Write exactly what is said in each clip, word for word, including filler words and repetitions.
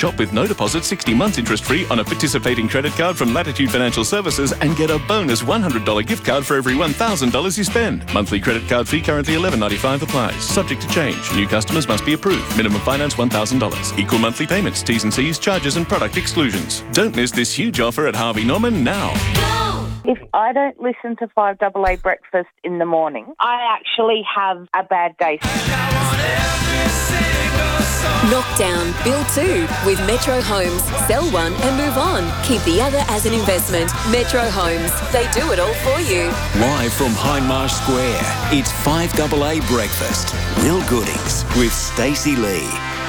Shop with no deposit, sixty months interest-free on a participating credit card from Latitude Financial Services and get a bonus one hundred dollars gift card for every one thousand dollars you spend. Monthly credit card fee currently eleven ninety-five applies. Subject to change. New customers must be approved. Minimum finance one thousand dollars. Equal monthly payments, T's and C's, charges and product exclusions. Don't miss this huge offer at Harvey Norman now. If I don't listen to five double A breakfast in the morning, I actually have a bad day. Knock down, build two with Metro Homes. Sell one and move on. Keep the other as an investment. Metro Homes. They do it all for you. Live from Hindmarsh Square, it's five double A Breakfast. Will Goodings with Stacey Lee.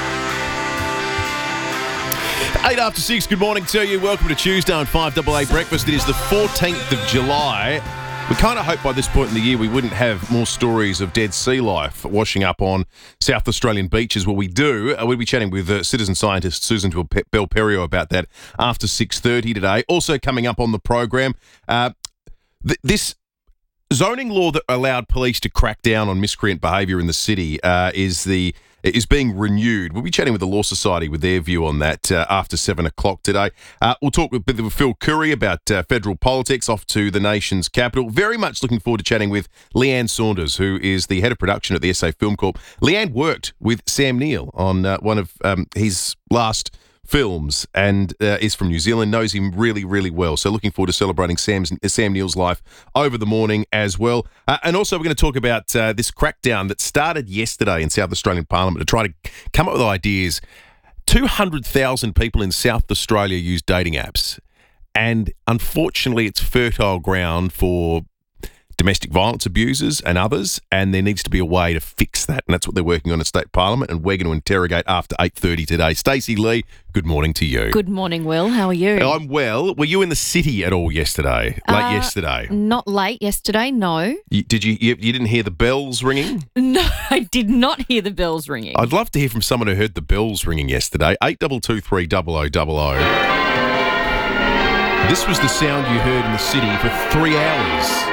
Eight after six, good morning to you. Welcome to Tuesday on five double A Breakfast. It is the fourteenth of July. We kind of hoped by this point in the year we wouldn't have more stories of dead sea life washing up on South Australian beaches. Well, we do. Uh, we'll be chatting with uh, citizen scientist Susan Belperio about that after six thirty today. Also coming up on the program, uh, th- this zoning law that allowed police to crack down on miscreant behaviour in the city uh, is the is being renewed. We'll be chatting with the Law Society with their view on that uh, after seven o'clock today. Uh, we'll talk with, with Phil Curry about uh, federal politics off to the nation's capital. Very much looking forward to chatting with Leanne Saunders, who is the head of production at the S A Film Corp. Leanne worked with Sam Neill on uh, one of um, his last films and uh, is from New Zealand, knows him really, really well. So looking forward to celebrating Sam's, Sam Neill's life over the morning as well. Uh, and also we're going to talk about uh, this crackdown that started yesterday in South Australian Parliament to try to come up with ideas. two hundred thousand people in South Australia use dating apps. And unfortunately, it's fertile ground for domestic violence abusers and others, and there needs to be a way to fix that, and that's what they're working on at State Parliament, and we're going to interrogate after eight thirty today. Stacey Lee, good morning to you. Good morning, Will. How are you? I'm well. Were you in the city at all yesterday? Late Uh, yesterday? Not late yesterday, no. You, did you, you? You didn't hear the bells ringing? No, I did not hear the bells ringing. I'd love to hear from someone who heard the bells ringing yesterday. Eight double two three double o double o. This was the sound you heard in the city for three hours.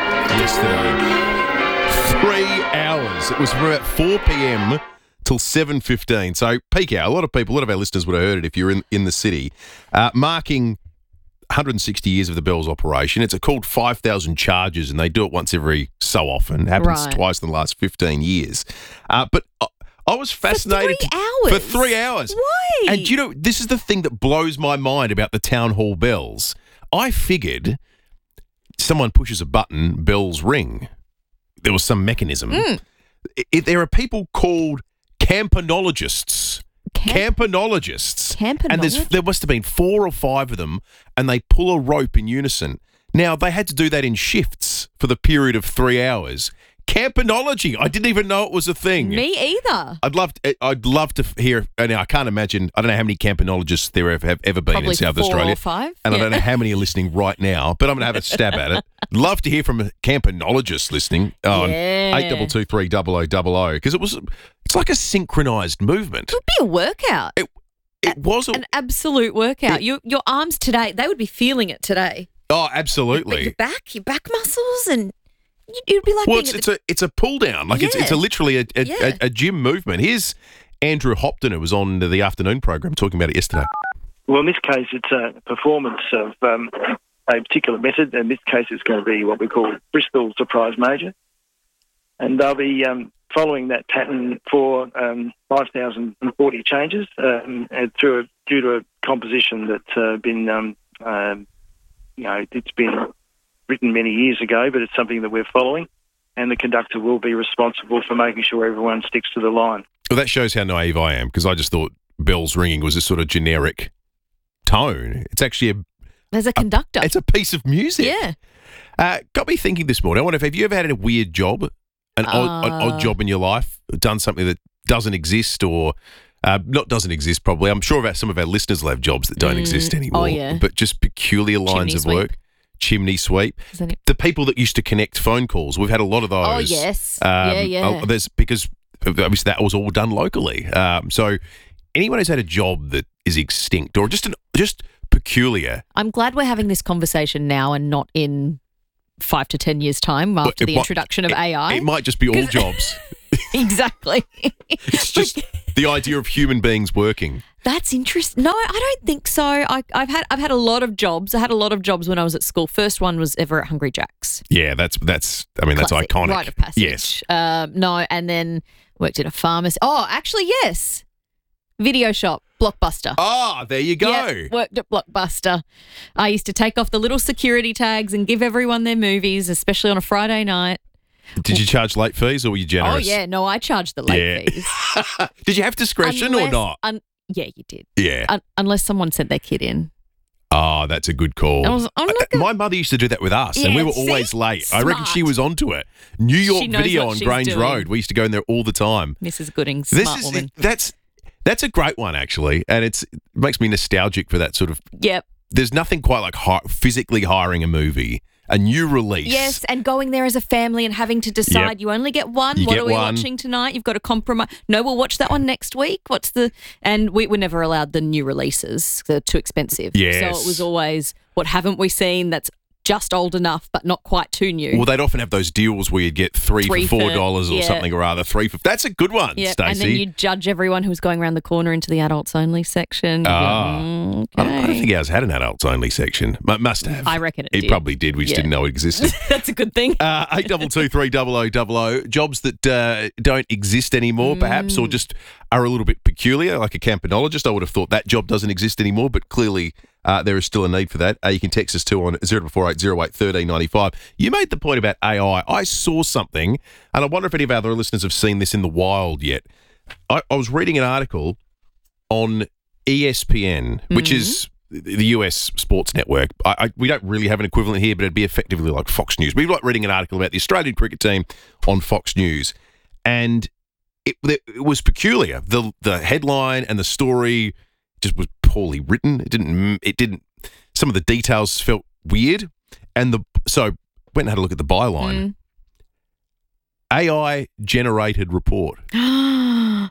Yesterday. Three hours. It was from about four p.m. till seven fifteen. So peak hour. A lot of people, a lot of our listeners would have heard it if you're in, in the city. Uh, marking one hundred sixty years of the Bells operation. It's called five thousand Charges, and they do it once every so often. It happens Right. twice in the last fifteen years. Uh, but I, I was fascinated. For three hours? For three hours. Why? And you know, this is the thing that blows my mind about the town hall bells. I figured someone pushes a button, bells ring. There was some mechanism. Mm. I- there are people called campanologists. Camp- Campanologists. Campanologists? And there's, there must have been four or five of them, and they pull a rope in unison. Now, they had to do that in shifts for the period of three hours. Campanology. I didn't even know it was a thing. Me either. I'd love to, I'd love to hear, now I can't imagine, I don't know how many campanologists there have, have ever been Probably in South four Australia. or five. And Yeah. I don't know how many are listening right now, but I'm going to have a stab at it. Love to hear from a campanologist listening on Yeah. eight double two three double o double o, because it was, it's like a synchronised movement. It would be a workout. It, it was, a, An absolute workout. It- your, your arms today, they would be feeling it today. oh, But absolutely. your back, your back muscles, and you- it'd be like Well, being it's, at it's a it's a pull down, like it's it's a Yeah. literally a a, Yeah. a a gym movement. Here's Andrew Hopton, who was on the afternoon program talking about it yesterday. Well, in this case, it's a performance of um, a particular method. In this case, it's going to be what we call Bristol Surprise Major. And they'll be um, following that pattern for um, five thousand forty changes um, and through a, due to a composition that's uh, been, um, um, you know, it's been written many years ago, but it's something that we're following. And the conductor will be responsible for making sure everyone sticks to the line. Well, that shows how naive I am, because I just thought bells ringing was a sort of generic tone. It's actually a There's a conductor. it's a piece of music. yeah. Uh, got me thinking this morning. I wonder if have you ever had a weird job, an odd, an Uh. odd job in your life, done something that doesn't exist or uh, not doesn't exist probably. I'm sure about some of our listeners will have jobs that don't Mm, exist anymore. oh, yeah. But just peculiar lines Chimney of sweep. work. Chimney sweep. Isn't it? The people that used to connect phone calls, we've had a lot of those. Oh, yes. Yeah, yeah. uh, There's because obviously that was all done locally. Um, so anyone who's had a job that is extinct or just an just peculiar. I'm glad we're having this conversation now and not in five to ten years' time after it the might- introduction of A I. It might just be all 'Cause- jobs. Exactly. It's just the idea of human beings working. That's interesting. No, I don't think so. I, I've had I've had a lot of jobs. I had a lot of jobs when I was at school. First one was ever at Hungry Jack's. Yeah, that's that's. I mean, Classic, that's iconic. Rite of passage. Yes. Uh, no, and then worked in a pharmacy. Oh, actually, yes. Video shop, Blockbuster. Ah, there you go. Yep, worked at Blockbuster. I used to take off the little security tags and give everyone their movies, especially on a Friday night. Did you charge late fees or were you generous? Oh, yeah. No, I charged the late Yeah. fees. Did you have discretion or Unless- not? Un- yeah, you did. Yeah. Un- unless someone sent their kid in. Oh, that's a good call. I was- I'm not Uh, gonna- My mother used to do that with us, and Yeah, we were see? always late. I reckon she Smart. was onto it. New York She knows Video what on she's Grange doing. Road. We used to go in there all the time. Missus Gooding, This smart is woman. that's that's a great one actually, and it's it makes me nostalgic for that sort of. Yep. There's nothing quite like hi- physically hiring a movie, a new release. Yes, and going there as a family and having to decide Yep. you only get one. You what get are we one. watching tonight? You've got to compromise. No, we'll watch that one next week. What's the? And we were never allowed the new releases. They're too expensive. Yes. So it was always what haven't we seen that's just old enough but not quite too new. Well, they'd often have those deals where you'd get three, Three for four for- dollars or yeah. something or other. Three for that's a good one, Yep, Stacey. and then you judge everyone who's going around the corner into the adults only section. You'd be Ah. like, mm, I, don't, I don't okay. think ours had an adults only section. But must have. I reckon it It did. probably did. We just Yeah. didn't know it existed. That's a good thing. Uh, eight double two three double o double o jobs that uh, don't exist anymore, perhaps, Mm. or just are a little bit peculiar, like a campanologist. I would have thought that job doesn't exist anymore, but clearly uh, there is still a need for that. Uh, you can text us too on zero four eight zero eight one three nine five. You made the point about A I. I saw something, and I wonder if any of our other listeners have seen this in the wild yet. I, I was reading an article on E S P N, which Mm-hmm. is the U S sports network. I, I, we don't really have an equivalent here, but it'd be effectively like Fox News. We like reading an article about the Australian cricket team on Fox News, and it, it was peculiar. the The headline and the story just was poorly written. It didn't. It didn't. Some of the details felt weird, and the so went and had a look at the byline. A I generated report. oh,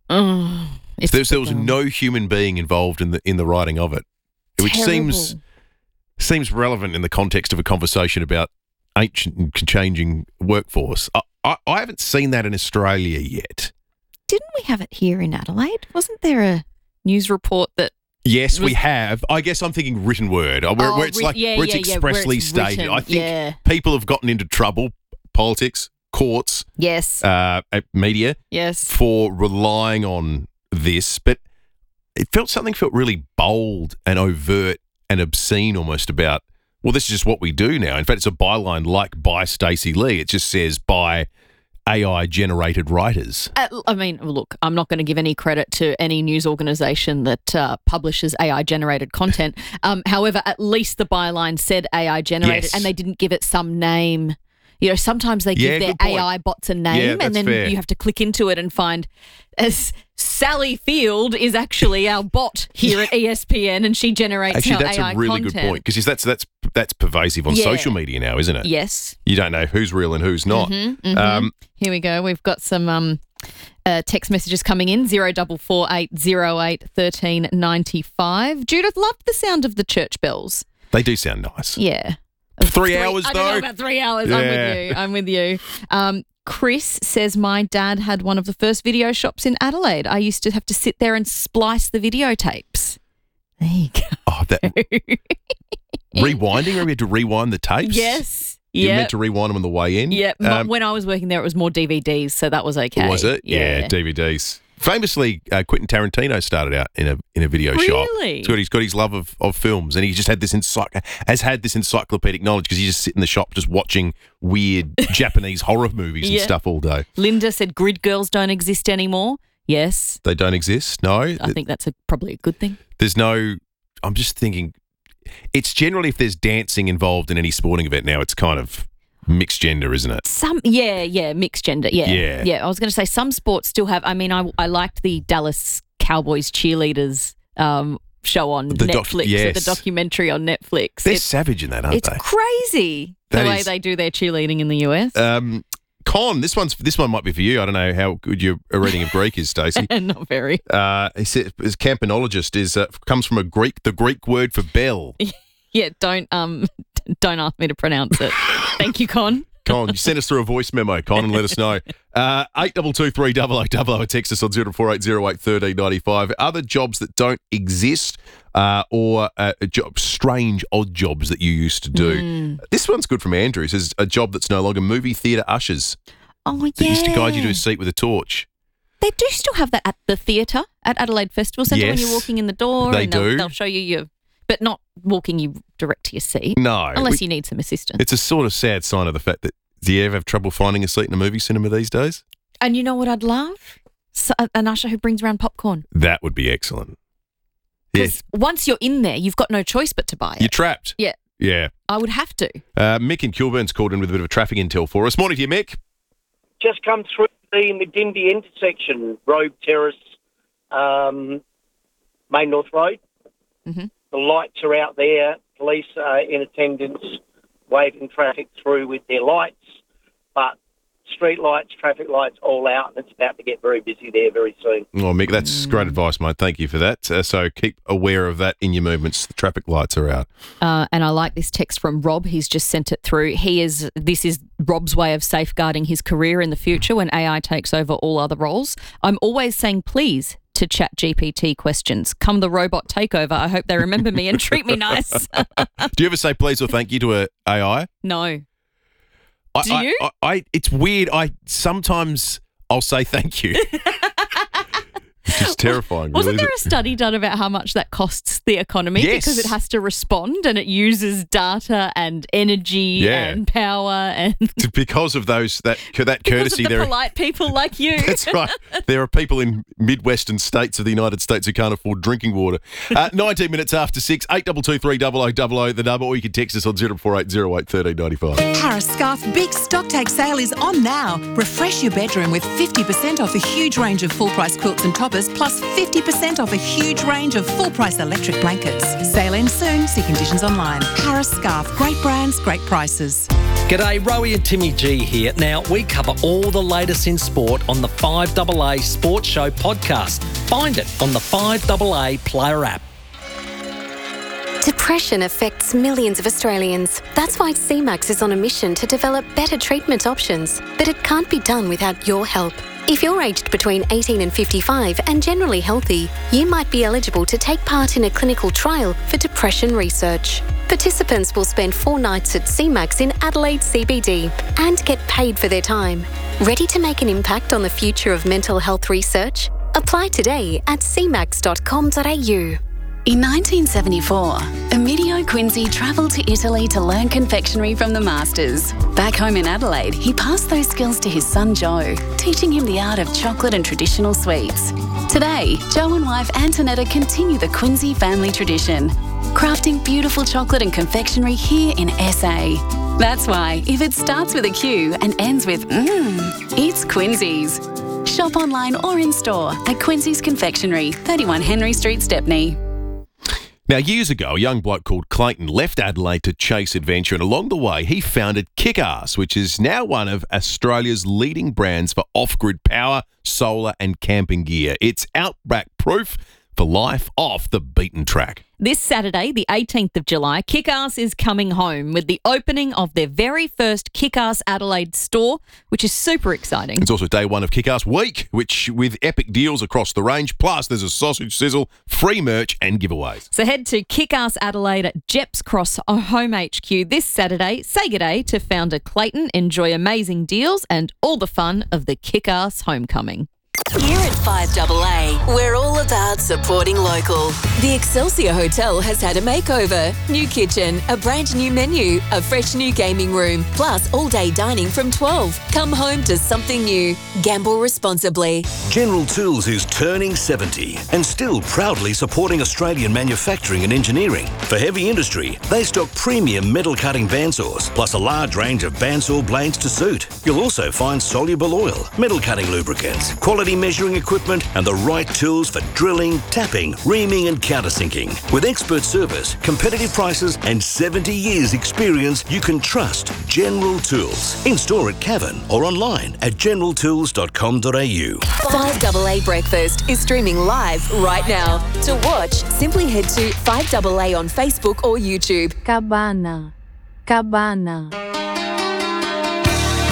it's There, there was dumb. no human being involved in the in the writing of it, which seems Terrible. seems relevant in the context of a conversation about ancient and changing workforce. I, I, I haven't seen that in Australia yet. Didn't we have it here in Adelaide? Wasn't there a news report that? Yes, we Was- have. I guess I'm thinking written word, uh, where, Oh, where it's writ- like yeah, where it's yeah, yeah, where expressly it's stated. written, I think yeah. people have gotten into trouble, politics, courts, Yes. uh, uh, media, yes. for relying on this, but it felt something felt really bold and overt and obscene almost about, well, this is just what we do now. In fact, it's a byline like by Stacey Lee. It just says by A I generated writers. Uh, I mean, look, I'm not going to give any credit to any news organisation that uh, publishes A I generated content. Um, however, at least the byline said A I generated, Yes. and they didn't give it some name. You know, sometimes they give Yeah, their good point. A I bots a name, Yeah, that's and then fair. you have to click into it and find as Sally Field is actually our bot here at E S P N, and she generates Actually, our that's A I a really content. good point because that's that's that's pervasive on Yeah. social media now, isn't it? Yes. You don't know who's real and who's not. Mhm. Um, Here we go. We've got some um, uh, text messages coming in. Zero double four eight zero eight thirteen ninety five. Judith loved the sound of the church bells. they do sound nice. Yeah. Three hours, I don't know though? about three hours. Yeah. I'm with you. I'm with you. Um, Chris says, my dad had one of the first video shops in Adelaide. I used to have to sit there and splice the videotapes. There you go. Oh, that rewinding, or we had to rewind the tapes? Yes. You Yeah. meant to rewind them on the way in? Yeah. M- Um, when I was working there, it was more D V Ds, so that was okay. Was it? Yeah, D V Ds. Famously, uh, Quentin Tarantino started out in a in a video shop. Really? He's got, he's got his love of, of films, and he just had this encycl- has had this encyclopedic knowledge because he just sit in the shop just watching weird Japanese horror movies and Yeah. stuff all day. Linda said grid girls don't exist anymore. Yes. They don't exist. No, I think that's a, probably a good thing. there's no. I'm just thinking. It's generally if there's dancing involved in any sporting event now, it's kind of mixed gender, isn't it? Some, yeah, yeah, mixed gender, yeah, Yeah. yeah. I was going to say some sports still have. I mean, I I liked the Dallas Cowboys cheerleaders um, show on The doc- Netflix, yes. the documentary on Netflix. They're It's, savage in that, aren't it's they? crazy That the way is- they do their cheerleading in the U S. Um, Con, this one's this one might be for you. I don't know how good your reading of Greek is, Stacey. Not very. Uh, he said, his campanologist is uh, comes from a Greek, the Greek word for bell. Yeah, don't um, don't ask me to pronounce it. Thank you, Con. Con, you send us through a voice memo, Con, and let us know. Uh, eight two two three double oh double oh, text us on zero four eight zero eight one three nine five. Other jobs that don't exist uh, or uh, job, strange, odd jobs that you used to do. Mm. This one's good from Andrew. It says a job that's no longer movie theatre ushers. Oh, yeah. That used to guide you to a seat with a torch. They do still have that at the theatre, at Adelaide Festival Centre when Yes, you're walking in the door. they and they'll, do. They'll show you your, but not walking you direct to your seat. No. Unless we- you need some assistance. It's a sort of sad sign of the fact that, do you ever have trouble finding a seat in a movie cinema these days? And you know what I'd love? So, an usher who brings around popcorn. That would be excellent. Yes. Because once you're in there, you've got no choice but to buy it. You're trapped. Yeah. Yeah. I would have to. Uh, Mick in Kilburn's called in with a bit of a traffic intel for us. Morning to you, Mick. Just come through the Medimbi intersection, Road Terrace, um, Main North Road. Mhm. The lights are out there. Police are in attendance, waving traffic through with their lights. But street lights, traffic lights, all out, and it's about to get very busy there very soon. Well, Mick, that's great advice, mate. Thank you for that. Uh, so keep aware of that in your movements. The traffic lights are out. Uh, and I like this text from Rob. He's just sent it through. He is. This is Rob's way of safeguarding his career in the future when A I takes over all other roles. I'm always saying please to Chat G P T questions. Come the robot takeover. I hope they remember me and treat me nice. Do you ever say please or thank you to a AI? No. I, Do I- you? I, I, it's weird. I sometimes I'll say thank you. Which is terrifying. Wasn't really, there a study done about how much that costs the economy? Yes. Because it has to respond and it uses data and energy Yeah. and power and It's because of those that that because courtesy. of the there, polite people like you. That's right. There are people in Midwestern states of the United States who can't afford drinking water. Uh, nineteen minutes after six, eight two two three double oh double oh the number, or you can text us on zero four eight zero eight one three nine five. Harris Scarf Big Stock Take Sale is on now. Refresh your bedroom with fifty percent off a huge range of full-price quilts and toppers, plus fifty percent off a huge range of full-price electric blankets. Sale ends soon. See conditions online. Harris Scarf. Great brands, great prices. G'day, Rowie and Timmy G here. Now, we cover all the latest in sport on the five A A Sports Show podcast. Find it on the five A A Player app. Depression affects millions of Australians. That's why C MAX is on a mission to develop better treatment options. But it can't be done without your help. If you're aged between eighteen and fifty-five and generally healthy, you might be eligible to take part in a clinical trial for depression research. Participants will spend four nights at C MAX in Adelaide C B D and get paid for their time. Ready to make an impact on the future of mental health research? Apply today at c max dot com dot a u. In nineteen seventy-four, Emilio Quincy travelled to Italy to learn confectionery from the masters. Back home in Adelaide, he passed those skills to his son Joe, teaching him the art of chocolate and traditional sweets. Today, Joe and wife Antonetta continue the Quincy family tradition, crafting beautiful chocolate and confectionery here in S A. That's why, if it starts with a Q and ends with mmm, it's Quincy's. Shop online or in store at Quincy's Confectionery, thirty-one Henry Street, Stepney. Now, years ago, a young bloke called Clayton left Adelaide to chase adventure, and along the way, he founded Kick-Ass, which is now one of Australia's leading brands for off-grid power, solar and camping gear. It's outback-proof for life off the beaten track. This Saturday, the eighteenth of July, Kick-Ass is coming home with the opening of their very first Kick-Ass Adelaide store, which is super exciting. It's also day one of Kick-Ass Week, which with epic deals across the range, plus there's a sausage sizzle, free merch and giveaways. So head to Kick-Ass Adelaide at Jeps Cross Home H Q this Saturday. Say good day to founder Clayton. Enjoy amazing deals and all the fun of the Kick-Ass homecoming. Here at five A A, we're all about supporting local. The Excelsior Hotel has had a makeover. New kitchen, a brand new menu, a fresh new gaming room, plus all-day dining from twelve. Come home to something new. Gamble responsibly. General Tools is turning seventy and still proudly supporting Australian manufacturing and engineering. For heavy industry, they stock premium metal cutting bandsaws, plus a large range of bandsaw blades to suit. You'll also find soluble oil, metal cutting lubricants, quality measuring equipment, and the right tools for drilling, tapping, reaming, and countersinking. With expert service, competitive prices, and seventy years experience, you can trust General Tools. In store at Cavan or online at general tools dot com dot a u. five A A Breakfast is streaming live right now. To watch, simply head to five A A on Facebook or YouTube. Cabana. Cabana.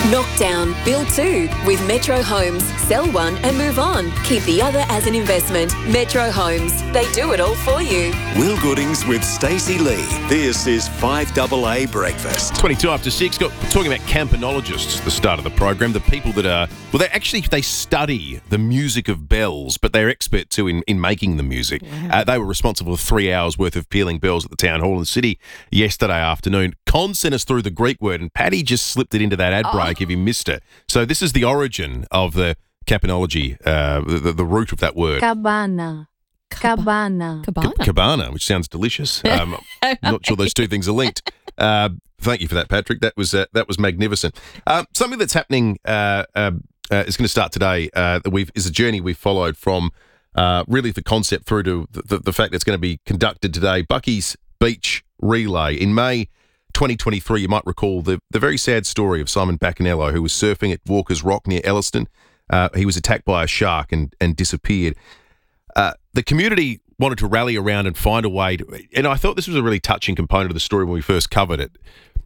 Knockdown, build two with Metro Homes. Sell one and move on. Keep the other as an investment. Metro Homes. They do it all for you. Will Goodings with Stacey Lee. This is five double A Breakfast. twenty-two after six. Got talking about campanologists at the start of the program. The people that are well, they actually they study the music of bells, but they're expert too in, in making the music. Wow. Uh, they were responsible for three hours worth of peeling bells at the town hall in the city yesterday afternoon. Con sent us through the Greek word, and Paddy just slipped it into that ad break. If you missed it, so this is the origin of the campanology, uh, the, the root of that word. Cabana. Cabana. Cabana. Ca- cabana, which sounds delicious. Um, I'm not sure those two things are linked. Uh, thank you for that, Patrick. That was uh, that was magnificent. Um, something that's happening uh, uh, uh, is going to start today. Uh, that we've is a journey we've followed from uh, really the concept through to the, the, the fact that it's going to be conducted today. Bucky's Beach Relay in May twenty twenty-three. You might recall the the very sad story of Simon Bacanello, who was surfing at Walker's Rock near Elliston. Uh, he was attacked by a shark and and disappeared. Uh, the community wanted to rally around and find a way to, and I thought this was a really touching component of the story when we first covered it,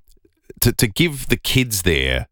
to, to give the kids there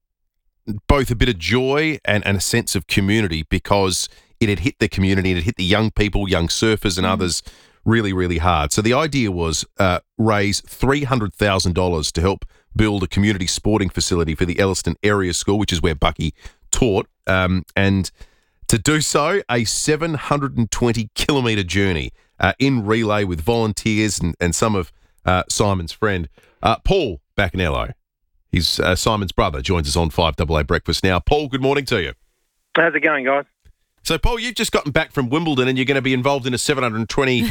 both a bit of joy and, and a sense of community, because it had hit the community, it had hit the young people, young surfers and mm. others really, really hard. So the idea was uh, raise three hundred thousand dollars to help build a community sporting facility for the Elliston Area School, which is where Bucky taught, um, and to do so, a seven hundred twenty kilometre journey uh, in relay with volunteers and, and some of uh, Simon's friend. Uh, Paul Bacanello, he's uh, Simon's brother, joins us on five double A Breakfast now. Paul, good morning to you. How's it going, guys? So, Paul, you've just gotten back from Wimbledon and you're going to be involved in a seven hundred twenty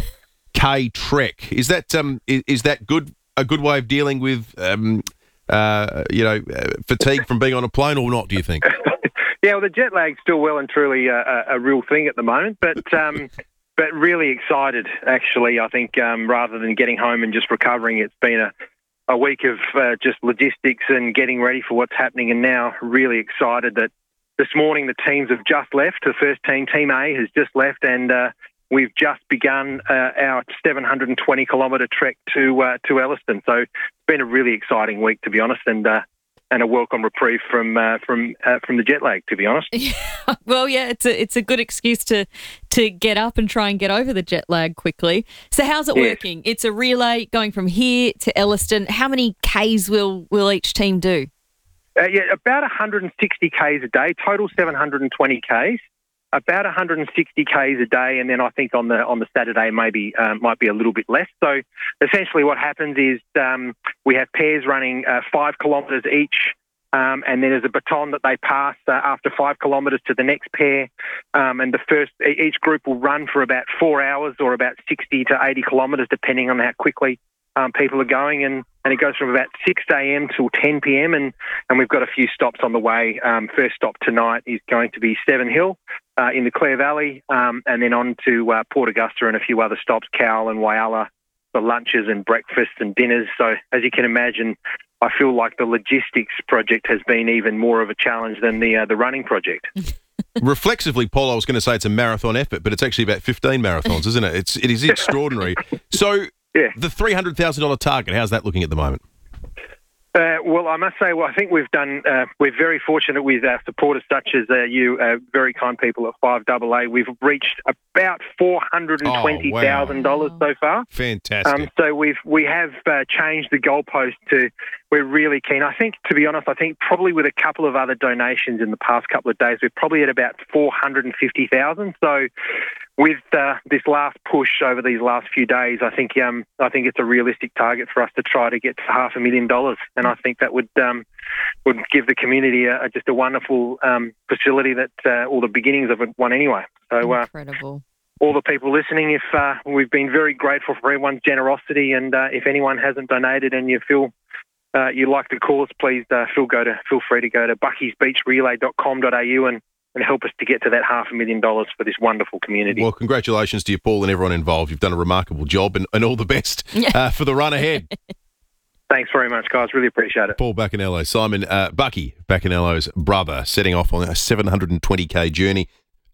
k trek. Is that um, is, is that good a good way of dealing with um, uh, you know uh, fatigue from being on a plane or not, do you think? Yeah, well, the jet lag's still well and truly a, a, a real thing at the moment, but um, but really excited, actually. I think um, rather than getting home and just recovering, it's been a, a week of uh, just logistics and getting ready for what's happening, and now really excited that this morning the teams have just left. The first team, Team A, has just left, and uh, we've just begun uh, our seven hundred twenty kilometre trek to uh, to Elliston. So it's been a really exciting week, to be honest, and uh, and a welcome reprieve from uh, from uh, from the jet lag, to be honest. Well, yeah, it's a it's a good excuse to to get up and try and get over the jet lag quickly. So how's it yes. working? It's a relay going from here to Elliston. How many Ks will will each team do? Uh, yeah, about one hundred sixty Ks a day, total seven hundred twenty Ks. About one hundred sixty Ks a day, and then I think on the on the Saturday maybe um, might be a little bit less. So essentially what happens is um, we have pairs running uh, five kilometres each, um, and then there's a baton that they pass uh, after five kilometres to the next pair, um, and the first each group will run for about four hours or about sixty to eighty kilometres depending on how quickly um, people are going, and, and it goes from about six a.m. till ten p.m. and, and we've got a few stops on the way. Um, first stop tonight is going to be Seven Hill uh, in the Clare Valley, um, and then on to uh, Port Augusta and a few other stops, Cowell and Whyalla, for lunches and breakfasts and dinners. So as you can imagine, I feel like the logistics project has been even more of a challenge than the uh, the running project. Reflexively, Paul, I was going to say it's a marathon effort, but it's actually about fifteen marathons, isn't it? It's it is extraordinary. So yeah. The three hundred thousand dollars target, how's that looking at the moment? Uh, well, I must say, well, I think we've done, uh, we're very fortunate with our supporters such as uh, you, uh, very kind people at five double A. We've reached about four hundred twenty thousand dollars oh, wow. so far. Fantastic. Um, so we've, we have uh, changed the goalpost to, we're really keen. I think, to be honest, I think probably with a couple of other donations in the past couple of days, we're probably at about four hundred fifty thousand. So with uh, this last push over these last few days, I think um, I think it's a realistic target for us to try to get to half a million dollars, and I think that would um, would give the community a, a, just a wonderful um, facility that uh, all the beginnings of one anyway. So uh, incredible. All the people listening, if uh, we've been very grateful for everyone's generosity, and uh, if anyone hasn't donated and you feel uh, you like the cause, please uh, feel go to feel free to go to buckies beach relay dot com dot a u and. and help us to get to that half a million dollars for this wonderful community. Well, congratulations to you, Paul, and everyone involved. You've done a remarkable job, and, and all the best uh, for the run ahead. Thanks very much, guys. Really appreciate it. Paul Bacanello, Simon, uh, Bucky Bacanello's brother, setting off on a seven hundred twenty k journey.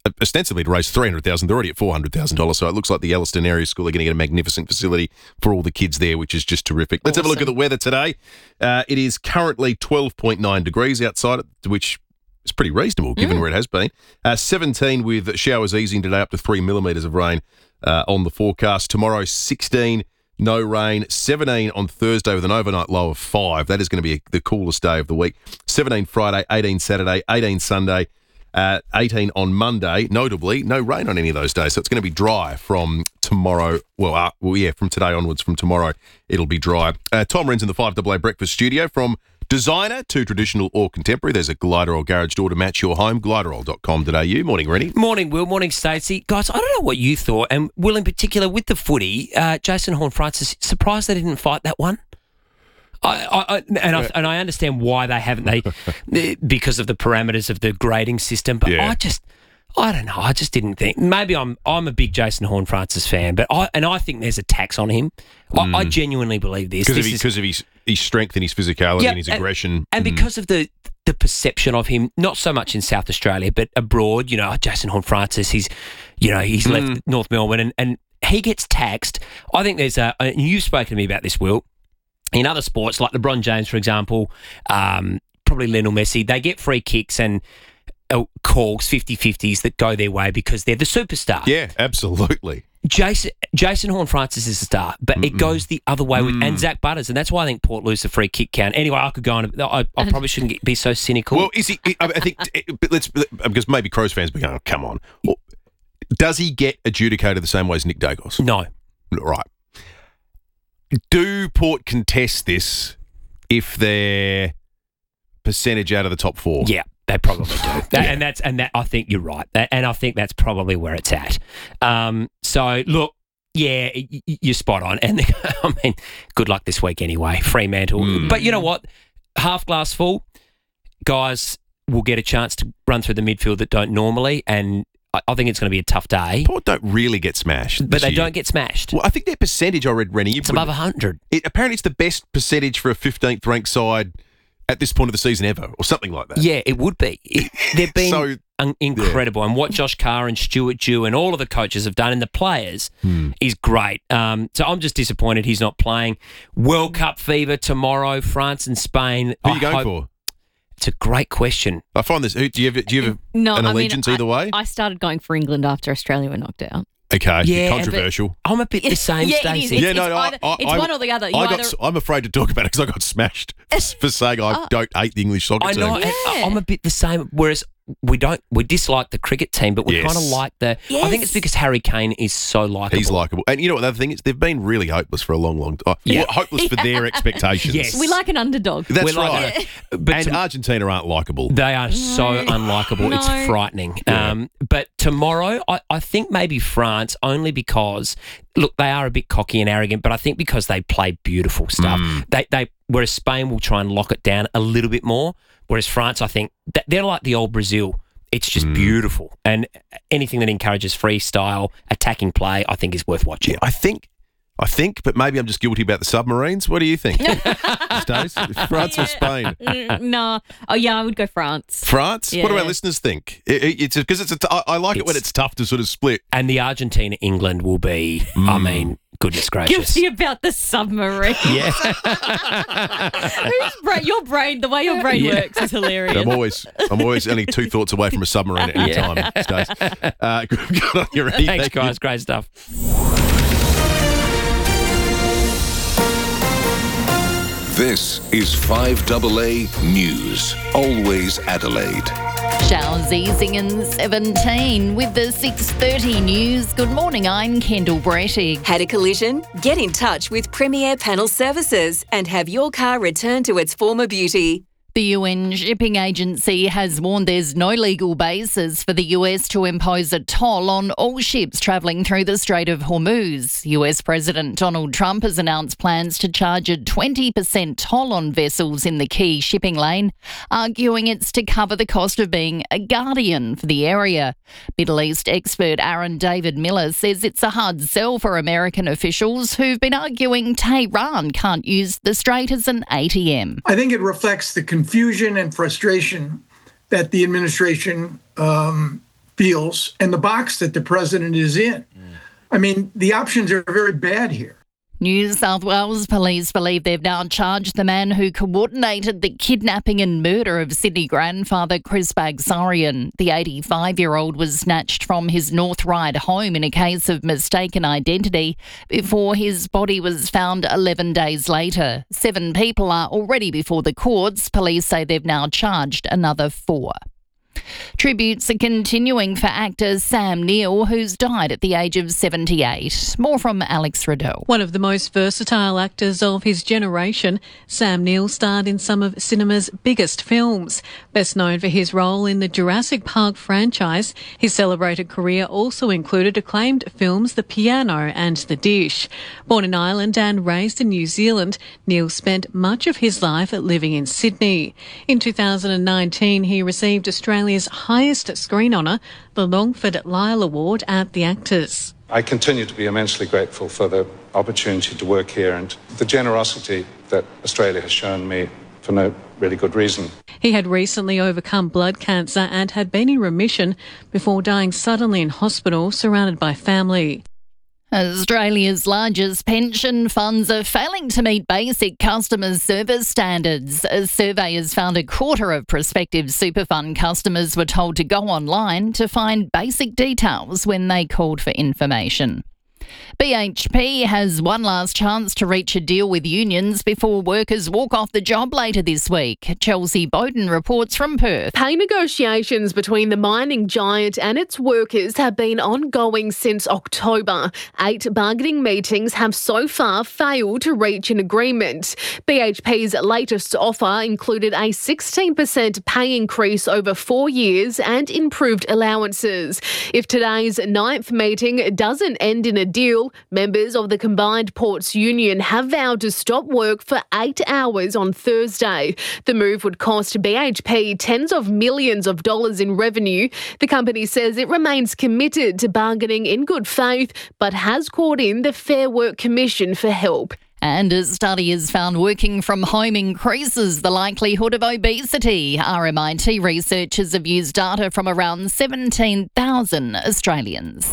ostensibly to raise three hundred thousand dollars. They're already at four hundred thousand dollars, so it looks like the Elliston Area School are going to get a magnificent facility for all the kids there, which is just terrific. Let's awesome. have a look at the weather today. Uh, it is currently twelve point nine degrees outside, which is pretty reasonable given mm. where it has been. Uh, seventeen with showers easing today, up to three millimetres of rain uh, on the forecast. Tomorrow, sixteen, no rain. seventeen on Thursday with an overnight low of five. That is going to be a, the coolest day of the week. seventeen Friday, eighteen Saturday, eighteen Sunday. Uh, eighteen on Monday, notably, no rain on any of those days. So it's going to be dry from tomorrow. Well, uh, well, yeah, from today onwards, from tomorrow, it'll be dry. Uh, Tom Wren's in the five double A Breakfast studio. From designer to traditional or contemporary, there's a Gliderol garage door to match your home, gliderol dot com dot a u. Morning, Rennie. Morning, Will. Morning, Stacey. Guys, I don't know what you thought, and Will in particular with the footy, uh, Jason Horne-Francis, surprised they didn't fight that one? I, I, I, and, I, and I understand why they haven't, they because of the parameters of the grading system. But yeah. I just, I don't know. I just didn't think. Maybe I'm, I'm a big Jason Horne-Francis fan, but I, and I think there's a tax on him. Mm. I, I genuinely believe this because this of, of his, his strength and his physicality yeah, and his aggression, and, and mm. because of the the perception of him, not so much in South Australia, but abroad. You know, Jason Horne-Francis. He's, you know, he's mm. left North Melbourne, and, and he gets taxed. I think there's a. And you've spoken to me about this, Will. In other sports, like LeBron James, for example, um, probably Lionel Messi, they get free kicks and uh, calls, fifty-fifties that go their way because they're the superstar. Yeah, absolutely. Jason Jason Horne-Francis is a star, but Mm-mm. it goes the other way with, mm. and Zach Butters, and that's why I think Port lose the free kick count. Anyway, I could go on. I, I probably shouldn't get, be so cynical. Well, is he? I think but let's because maybe Crows fans be going, oh, come on. Well, does he get adjudicated the same way as Nick Dacos? No. Right. Do Port contest this if they're percentage out of the top four? Yeah, they probably do. That, yeah. And that's and that I think you're right. That, and I think that's probably where it's at. Um, so look, yeah, you're spot on. And I mean, good luck this week anyway, Fremantle. Mm. But you know what? Half glass full, guys will get a chance to run through the midfield that don't normally, and I think it's going to be a tough day. Port don't really get smashed. But they year. don't get smashed. Well, I think their percentage, I read, Rennie. It's above one hundred. It, apparently it's the best percentage for a fifteenth ranked side at this point of the season ever, or something like that. Yeah, it would be. It, they've been so, un- incredible. Yeah. And what Josh Carr and Stuart Dew and all of the coaches have done and the players hmm. is great. Um, so I'm just disappointed he's not playing. World Cup fever tomorrow, France and Spain. Who are you I going hope- for? It's a great question. I find this. Do you have, do you have no, an allegiance I mean, either way? I, I started going for England after Australia were knocked out. Okay, yeah, controversial. I'm a bit the same, yeah, Stacey. It is. It's, yeah, no, no, it's, either, I, it's I, one or the other. You I either... got, I'm afraid to talk about it because I got smashed for saying I oh. don't hate the English soccer I know, team. Yeah. I'm a bit the same. Whereas we don't, we dislike the cricket team, but we yes. kind of like the. Yes. I think it's because Harry Kane is so likeable. He's likeable, and you know what the other thing is? They've been really hopeless for a long, long time. Yeah. Well, hopeless for their expectations. Yes, we like an underdog. That's We're right. Like but and to, Argentina aren't likeable. They are so unlikable. No. It's frightening. Yeah. Um, but tomorrow, I, I think maybe France, only because look, they are a bit cocky and arrogant, but I think because they play beautiful stuff. Mm. They they whereas Spain will try and lock it down a little bit more. Whereas France, I think they're like the old Brazil. It's just mm. beautiful. And anything that encourages freestyle, attacking play, I think is worth watching. Yeah, I think, I think, but maybe I'm just guilty about the submarines. What do you think? Stace? France yeah. or Spain? Mm, no. Oh, yeah, I would go France. France? Yeah. What do our listeners think? It, it, it's because it's. A t- I, I like it's, it when it's tough to sort of split. And the Argentina-England will be, mm. I mean, goodness gracious. Guilty about the submarine. Yeah. Whose brain, your brain, the way your brain yeah. works is hilarious. I'm always, I'm always only two thoughts away from a submarine at any yeah. time, Stace. Uh, good, good on you, Rennie. Thanks, Thank guys. You. Great stuff. This is five double A News. Always Adelaide. Showers easing in seventeen with the six thirty news. Good morning, I'm Kendall Brettig. Had a collision? Get in touch with Premier Panel Services and have your car returned to its former beauty. The U N Shipping Agency has warned there's no legal basis for the U S to impose a toll on all ships travelling through the Strait of Hormuz. U S President Donald Trump has announced plans to charge a twenty percent toll on vessels in the key shipping lane, arguing it's to cover the cost of being a guardian for the area. Middle East expert Aaron David Miller says it's a hard sell for American officials who've been arguing Tehran can't use the strait as an A T M. I think it reflects the confusion and frustration that the administration um, feels and the box that the president is in. I mean, the options are very bad here. New South Wales police believe they've now charged the man who coordinated the kidnapping and murder of Sydney grandfather Chris Bagsarian. The eighty-five-year-old was snatched from his North Ryde home in a case of mistaken identity before his body was found eleven days later. Seven people are already before the courts. Police say they've now charged another four. Tributes are continuing for actor Sam Neill, who's died at the age of seventy-eight. More from Alex Riddell. One of the most versatile actors of his generation, Sam Neill starred in some of cinema's biggest films. Best known for his role in the Jurassic Park franchise, his celebrated career also included acclaimed films The Piano and The Dish. Born in Ireland and raised in New Zealand, Neill spent much of his life living in Sydney. In two thousand nineteen, he received Australia's highest screen honour, the Longford Lyle Award at the Actors. I continue to be immensely grateful for the opportunity to work here and the generosity that Australia has shown me for no really good reason. He had recently overcome blood cancer and had been in remission before dying suddenly in hospital, surrounded by family. Australia's largest pension funds are failing to meet basic customer service standards. A survey has found a quarter of prospective super fund customers were told to go online to find basic details when they called for information. B H P has one last chance to reach a deal with unions before workers walk off the job later this week. Chelsea Bowden reports from Perth. Pay negotiations between the mining giant and its workers have been ongoing since October. Eight bargaining meetings have so far failed to reach an agreement. B H P's latest offer included a sixteen percent pay increase over four years and improved allowances. If today's ninth meeting doesn't end in a deal, members of the Combined Ports Union have vowed to stop work for eight hours on Thursday. The move would cost B H P tens of millions of dollars in revenue. The company says it remains committed to bargaining in good faith, but has called in the Fair Work Commission for help. And a study has found working from home increases the likelihood of obesity. R M I T researchers have used data from around seventeen thousand Australians.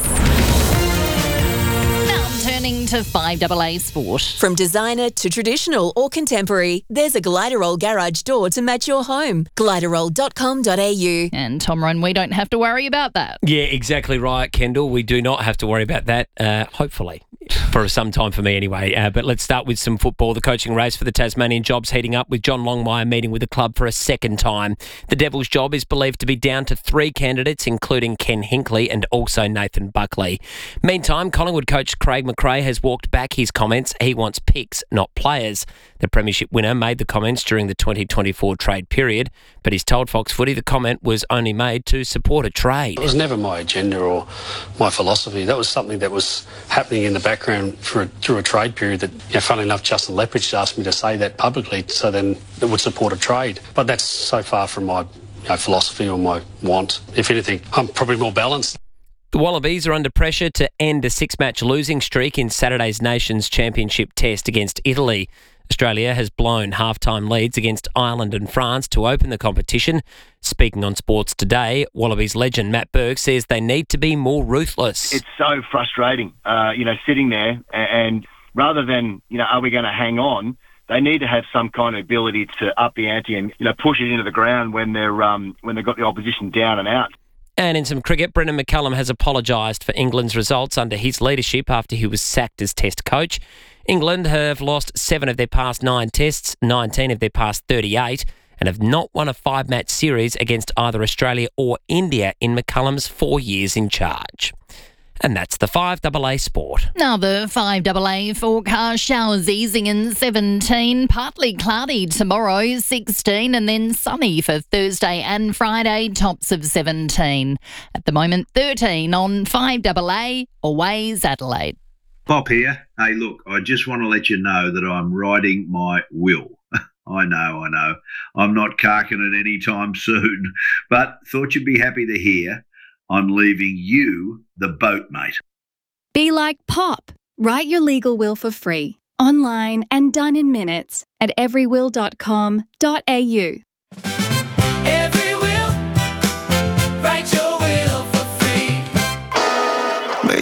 Turning to five A A Sport. From designer to traditional or contemporary, there's a Gliderol garage door to match your home. Gliderol dot com dot a u. And Tom Rowan, we don't have to worry about that. Yeah, exactly right, Kendall. We do not have to worry about that, uh, hopefully, for some time for me anyway. Uh, but let's start with some football. The coaching race for the Tasmanian job's heating up with John Longmire meeting with the club for a second time. The Devils' job is believed to be down to three candidates, including Ken Hinkley and also Nathan Buckley. Meantime, Collingwood coach Craig McRae has walked back his comments. He wants picks, not players. The premiership winner made the comments during the twenty twenty-four trade period, but he's told Fox Footy the comment was only made to support a trade. It was never my agenda or my philosophy. That was something that was happening in the background for a, through a trade period that, you know, funnily enough, Justin Leppich asked me to say that publicly, so then it would support a trade. But that's so far from my, you know, philosophy or my want. If anything, I'm probably more balanced. The Wallabies are under pressure to end a six-match losing streak in Saturday's Nations Championship test against Italy. Australia has blown half-time leads against Ireland and France to open the competition. Speaking on Sports Today, Wallabies legend Matt Burke says they need to be more ruthless. It's so frustrating, uh, you know, sitting there and rather than, you know, are we going to hang on, they need to have some kind of ability to up the ante and, you know, push it into the ground when they're um, when they've got the opposition down and out. And in some cricket, Brendan McCullum has apologised for England's results under his leadership after he was sacked as Test coach. England have lost seven of their past nine tests, nineteen of their past thirty-eight, and have not won a five-match series against either Australia or India in McCullum's four years in charge. And that's the five A A Sport. Now the five A A forecast, showers easing in seventeen, partly cloudy tomorrow, sixteen, and then sunny for Thursday and Friday, tops of seventeen. At the moment, thirteen on five A A, Always Adelaide. Pop here. Hey, look, I just want to let you know that I'm writing my will. I know, I know. I'm not carking it anytime soon, but thought you'd be happy to hear I'm leaving you the boat, mate. Be like Pop. Write your legal will for free, online and done in minutes at every will dot com dot a u. Every will, write your will for free.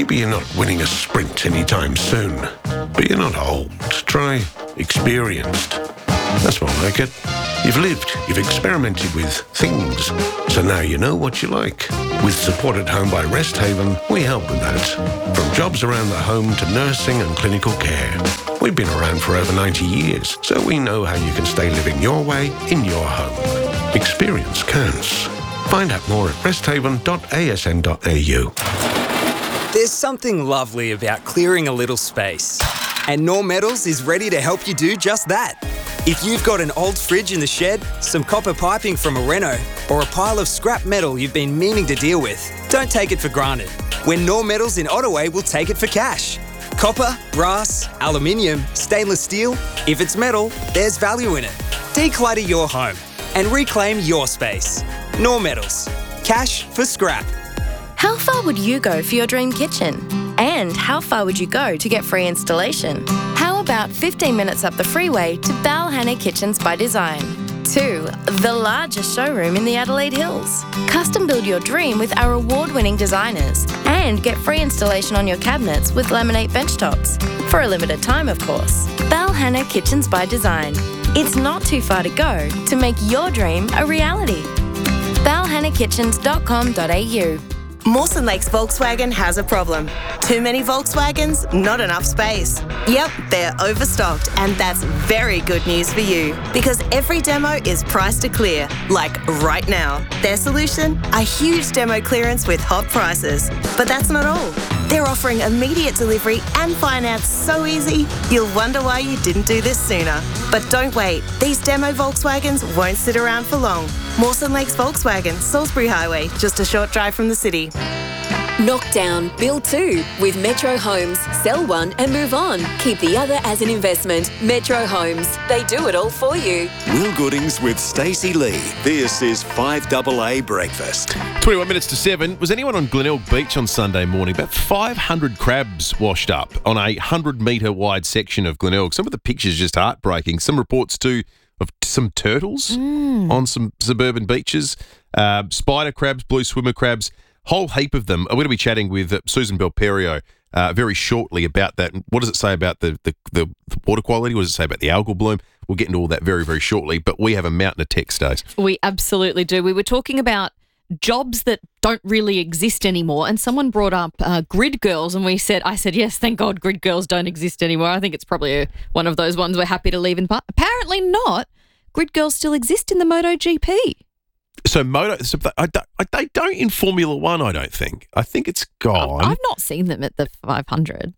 Maybe you're not winning a sprint anytime soon, but you're not old. Try experienced. That's more like it. You've lived, you've experimented with things, so now you know what you like. With support at home by Rest Haven, we help with that. From jobs around the home to nursing and clinical care. We've been around for over ninety years, so we know how you can stay living your way in your home. Experience counts. Find out more at rest haven dot a s n dot a u. There's something lovely about clearing a little space. And Norm Metals is ready to help you do just that. If you've got an old fridge in the shed, some copper piping from a reno, or a pile of scrap metal you've been meaning to deal with, don't take it for granted. When Norm Metals in Ottaway will take it for cash. Copper, brass, aluminium, stainless steel, if it's metal, there's value in it. Declutter your home and reclaim your space. Norm Metals. Cash for scrap. How far would you go for your dream kitchen? And how far would you go to get free installation? How about fifteen minutes up the freeway to Balhanna Kitchens by Design? Two, the largest showroom in the Adelaide Hills. Custom build your dream with our award-winning designers and get free installation on your cabinets with laminate benchtops. For a limited time, of course. Balhanna Kitchens by Design. It's not too far to go to make your dream a reality. balhanna kitchens dot com dot a u. Mawson Lakes Volkswagen has a problem. Too many Volkswagens, not enough space. Yep, they're overstocked, and that's very good news for you because every demo is priced to clear, like right now. Their solution? A huge demo clearance with hot prices. But that's not all. They're offering immediate delivery and finance so easy, you'll wonder why you didn't do this sooner. But don't wait. These demo Volkswagens won't sit around for long. Mawson Lakes Volkswagen, Salisbury Highway, just a short drive from the city. Knock down, build two with Metro Homes. Sell one and move on. Keep the other as an investment. Metro Homes. They do it all for you. Will Goodings with Stacey Lee. This is five double A Breakfast. twenty-one minutes to seven. Was anyone on Glenelg Beach on Sunday morning? About five hundred crabs washed up on a one hundred metre wide section of Glenelg. Some of the pictures just heartbreaking. Some reports too of some turtles Mm. on some suburban beaches. Uh, spider crabs, blue swimmer crabs. Whole heap of them. I'm going to be chatting with uh, Susan Belperio uh, very shortly about that. What does it say about the, the, the, the water quality? What does it say about the algal bloom? We'll get into all that very, very shortly. But we have a mountain of text days. We absolutely do. We were talking about jobs that don't really exist anymore, and someone brought up uh, grid girls, and we said, I said, yes, thank God grid girls don't exist anymore. I think it's probably a, one of those ones we're happy to leave in. But apparently not. Grid girls still exist in the MotoGP. So moto, so I don't, I, they don't in Formula One. I don't think. I think it's gone. I've not seen them at the five hundred.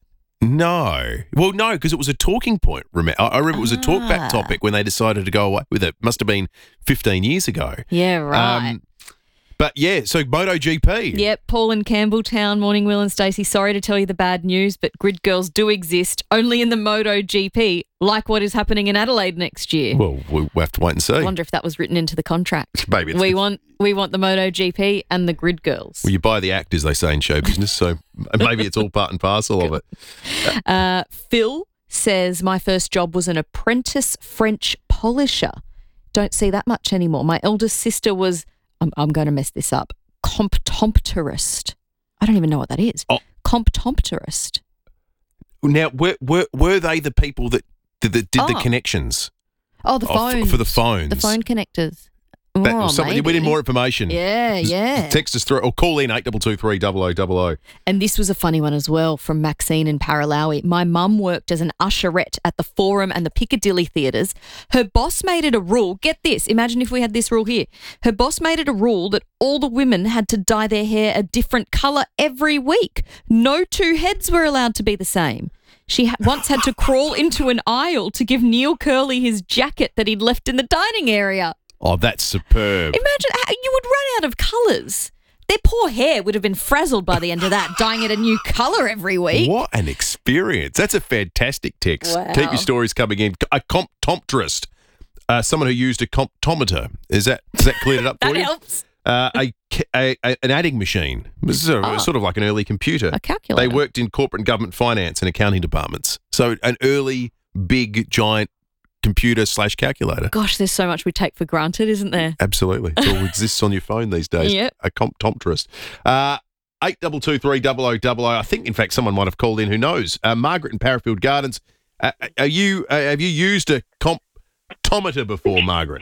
No, well, no, because it was a talking point. Remember, I remember it was a talkback Ah. topic when they decided to go away with it. Must have been fifteen years ago. Yeah, right. Um, but yeah, so MotoGP. Yep, Paul in Campbelltown. Morning, Will and Stacey. Sorry to tell you the bad news, but grid girls do exist only in the MotoGP, like what is happening in Adelaide next year. Well, we'll have to wait and see. I wonder if that was written into the contract. Maybe it's we the- want we want the MotoGP and the grid girls. Well, you buy the act, as they say in show business, so maybe it's all part and parcel of it. Uh, Phil says, my first job was an apprentice French polisher. Don't see that much anymore. My eldest sister was, I'm, I'm going to mess this up, comptometrist. I don't even know what that is. Oh. Comptometrist. Now, were, were were they the people that did the, did the Oh. connections? Oh, the Oh, f- phones. for the phones. The phone connectors. That, oh, someone, we maybe. need more information. Yeah, yeah. Text us through or call in eight two two three double oh double oh. And this was a funny one as well from Maxine in Paralawi. My mum worked as an usherette at the Forum and the Piccadilly theatres. Her boss made it a rule. Get this. Imagine if we had this rule here. Her boss made it a rule that all the women had to dye their hair a different colour every week. No two heads were allowed to be the same. She ha- once had to crawl into an aisle to give Neil Curley his jacket that he'd left in the dining area. Oh, that's superb. Imagine how you would run out of colours. Their poor hair would have been frazzled by the end of that, dyeing it a new colour every week. What an experience. That's a fantastic text. Wow. Keep your stories coming in. A comptometrist, uh, someone who used a comptometer. Is that, does that clear it up for That you? helps. Uh, a, a, a an adding machine. This is a, Oh. sort of like an early computer. A calculator. They worked in corporate and government finance and accounting departments. So an early, big, giant computer slash calculator. Gosh, there's so much we take for granted, isn't there? Absolutely. It all exists on your phone these days. Yep. A comptometrist. Uh, eight two two three double oh double oh. I think, in fact, someone might have called in. Who knows? Uh, Margaret in Parafield Gardens. Uh, are you? Uh, have you used a comptometer before, Margaret?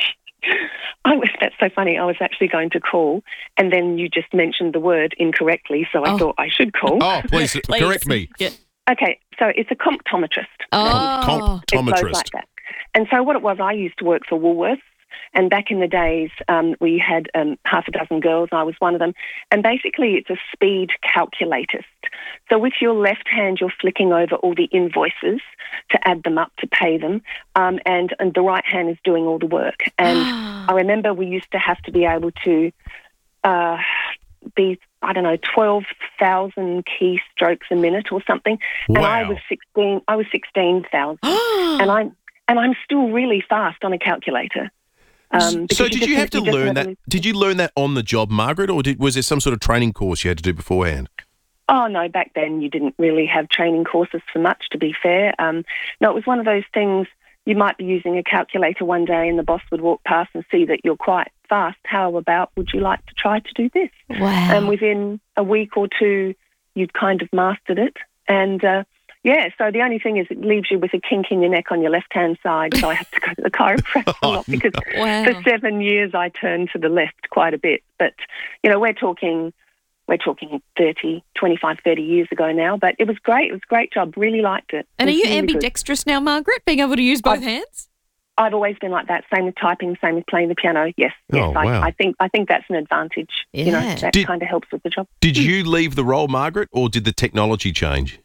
I was, that's so funny. I was actually going to call, and then you just mentioned the word incorrectly, so I Oh. thought I should call. Oh, please, Please. correct me. Yeah. Okay, so it's a comptometrist. Oh. It goes Comptometrist. like that. And so what it was, I used to work for Woolworths, and back in the days, um, we had um, half a dozen girls. I was one of them. And basically, it's a speed calculatist. So with your left hand, you're flicking over all the invoices to add them up to pay them, um, and, and the right hand is doing all the work. And I remember we used to have to be able to uh, be, I don't know, twelve thousand keystrokes a minute or something. And I Wow. was sixteen. I was sixteen thousand, and I'm and I'm still really fast on a calculator. Um, because So did just- you have to just learn never- that? Did you learn that on the job, Margaret, or did, was there some sort of training course you had to do beforehand? Oh, no, back then you didn't really have training courses for much, to be fair. Um, no, it was one of those things, you might be using a calculator one day and the boss would walk past and see that you're quite fast. How about, would you like to try to do this? Wow. And within a week or two, you'd kind of mastered it. And, uh, yeah, so the only thing is it leaves you with a kink in your neck on your left-hand side, so I have to go to the chiropractor a lot because Wow. for seven years I turned to the left quite a bit. But, you know, we're talking... We're talking thirty, twenty-five, thirty years ago now, but it was great. It was a great job. Really liked it. And It are was you really good. ambidextrous now, Margaret, being able to use both I've- hands? I've always been like that. Same with typing, same with playing the piano. Yes, yes. Oh, wow. I, I think I think that's an advantage. You know, Yeah. that Did- kind of helps with the job. Did you leave the role, Margaret, or did the technology change?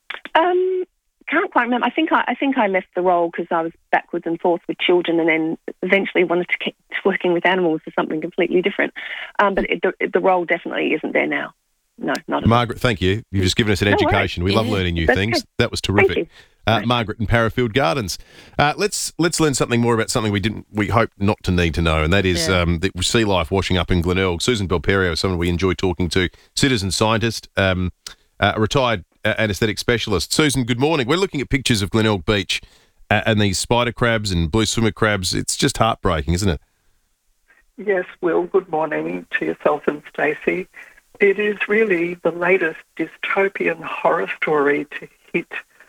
Um, can't quite remember. I think I, I think I left the role because I was backwards and forth with children, and then eventually wanted to get to working with animals or something completely different. Um, but it, the, the role definitely isn't there now. No, not at all. Margaret, thank you. You've just given us an No worries. education. We love Yeah. learning new That's things. okay. That was Thank terrific. you. Uh, Margaret in Parafield Gardens. Uh, let's let's learn something more about something we didn't we hope not to need to know, and that is Yeah. um, the sea life washing up in Glenelg. Susan Belperio, someone we enjoy talking to, citizen scientist, um, uh, a retired uh, anaesthetic specialist. Susan, good morning. We're looking at pictures of Glenelg Beach uh, and these spider crabs and blue swimmer crabs. It's just heartbreaking, isn't it? Yes, Will, good morning to yourself and Stacey. It is really the latest dystopian horror story to hit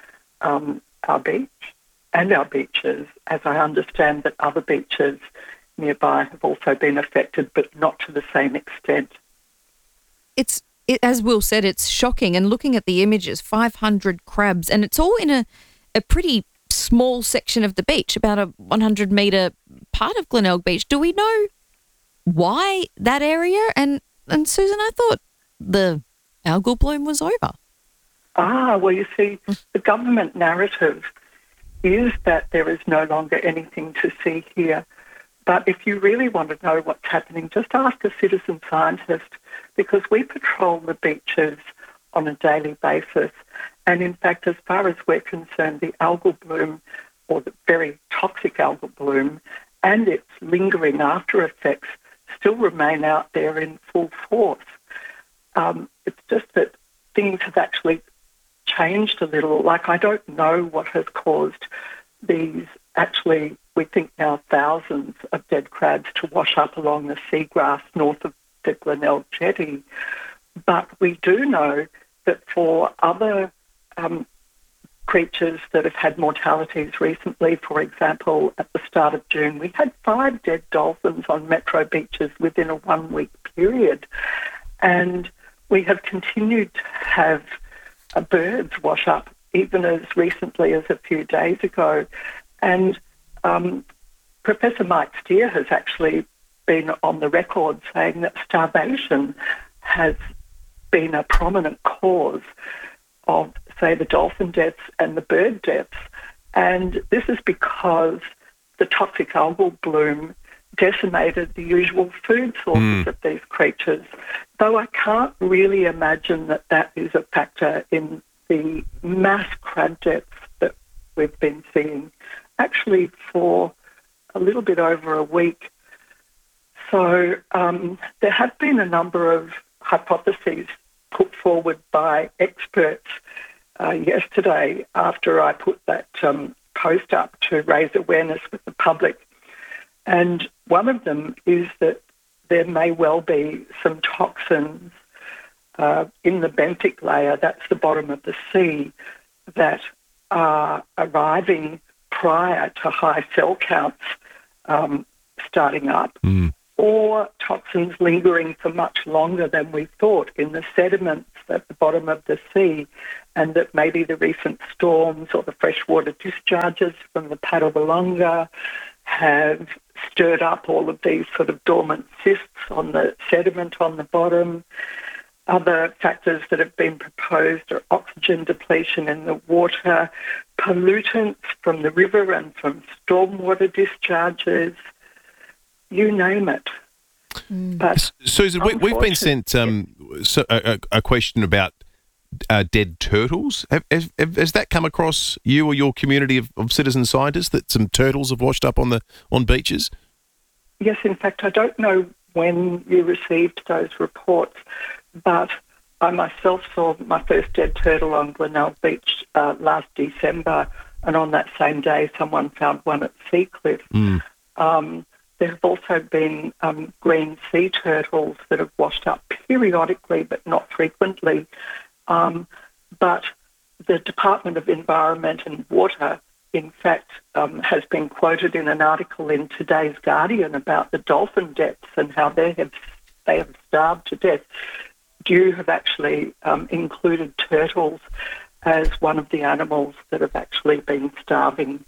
um, our beach and our beaches, as I understand that other beaches nearby have also been affected, but not to the same extent. It's it, as Will said, it's shocking. And looking at the images, five hundred crabs, and it's all in a, a pretty small section of the beach, about a one hundred metre part of Glenelg Beach. Do we know why that area? And, and Susan, I thought the algal bloom was over. Ah, well, you see, the government narrative is that there is no longer anything to see here. But if you really want to know what's happening, just ask a citizen scientist, because we patrol the beaches on a daily basis. And in fact, as far as we're concerned, the algal bloom, or the very toxic algal bloom, and its lingering after effects still remain out there in full force. Um, it's just that things have actually changed a little. Like, I don't know what has caused these, actually, we think now thousands of dead crabs to wash up along the seagrass north of the Glenelg jetty. But we do know that for other um, creatures that have had mortalities recently, for example, at the start of June, we had five dead dolphins on metro beaches within a one-week period. And we have continued to have uh, birds wash up even as recently as a few days ago. And um, Professor Mike Steer has actually been on the record saying that starvation has been a prominent cause of, say, the dolphin deaths and the bird deaths. And this is because the toxic algal bloom decimated the usual food sources Mm. of these creatures, though I can't really imagine that that is a factor in the mass crab deaths that we've been seeing, actually for a little bit over a week. So um, there have been a number of hypotheses put forward by experts uh, yesterday after I put that um, post up to raise awareness with the public. And one of them is that there may well be some toxins uh, in the benthic layer, that's the bottom of the sea, that are arriving prior to high cell counts um, starting up, Mm. or toxins lingering for much longer than we thought in the sediments at the bottom of the sea, and that maybe the recent storms or the freshwater discharges from the Padawalonga have stirred up all of these sort of dormant cysts on the sediment on the bottom. Other factors that have been proposed are oxygen depletion in the water, pollutants from the river and from stormwater discharges, you name it. But Susan, we, we've been sent um, so, a, a a question about uh, dead turtles. Have, have, have, has that come across you or your community of, of citizen scientists, that some turtles have washed up on the on beaches? yes, in fact, I don't know when you received those reports, but I myself saw my first dead turtle on Glenelg Beach uh, last December, and on that same day someone found one at Seacliff. Mm. Um, there have also been um, green sea turtles that have washed up periodically but not frequently. Um, but the Department of Environment and Water, in fact, um, has been quoted in an article in today's Guardian about the dolphin deaths and how they have they have starved to death. You have actually um, included turtles as one of the animals that have actually been starving.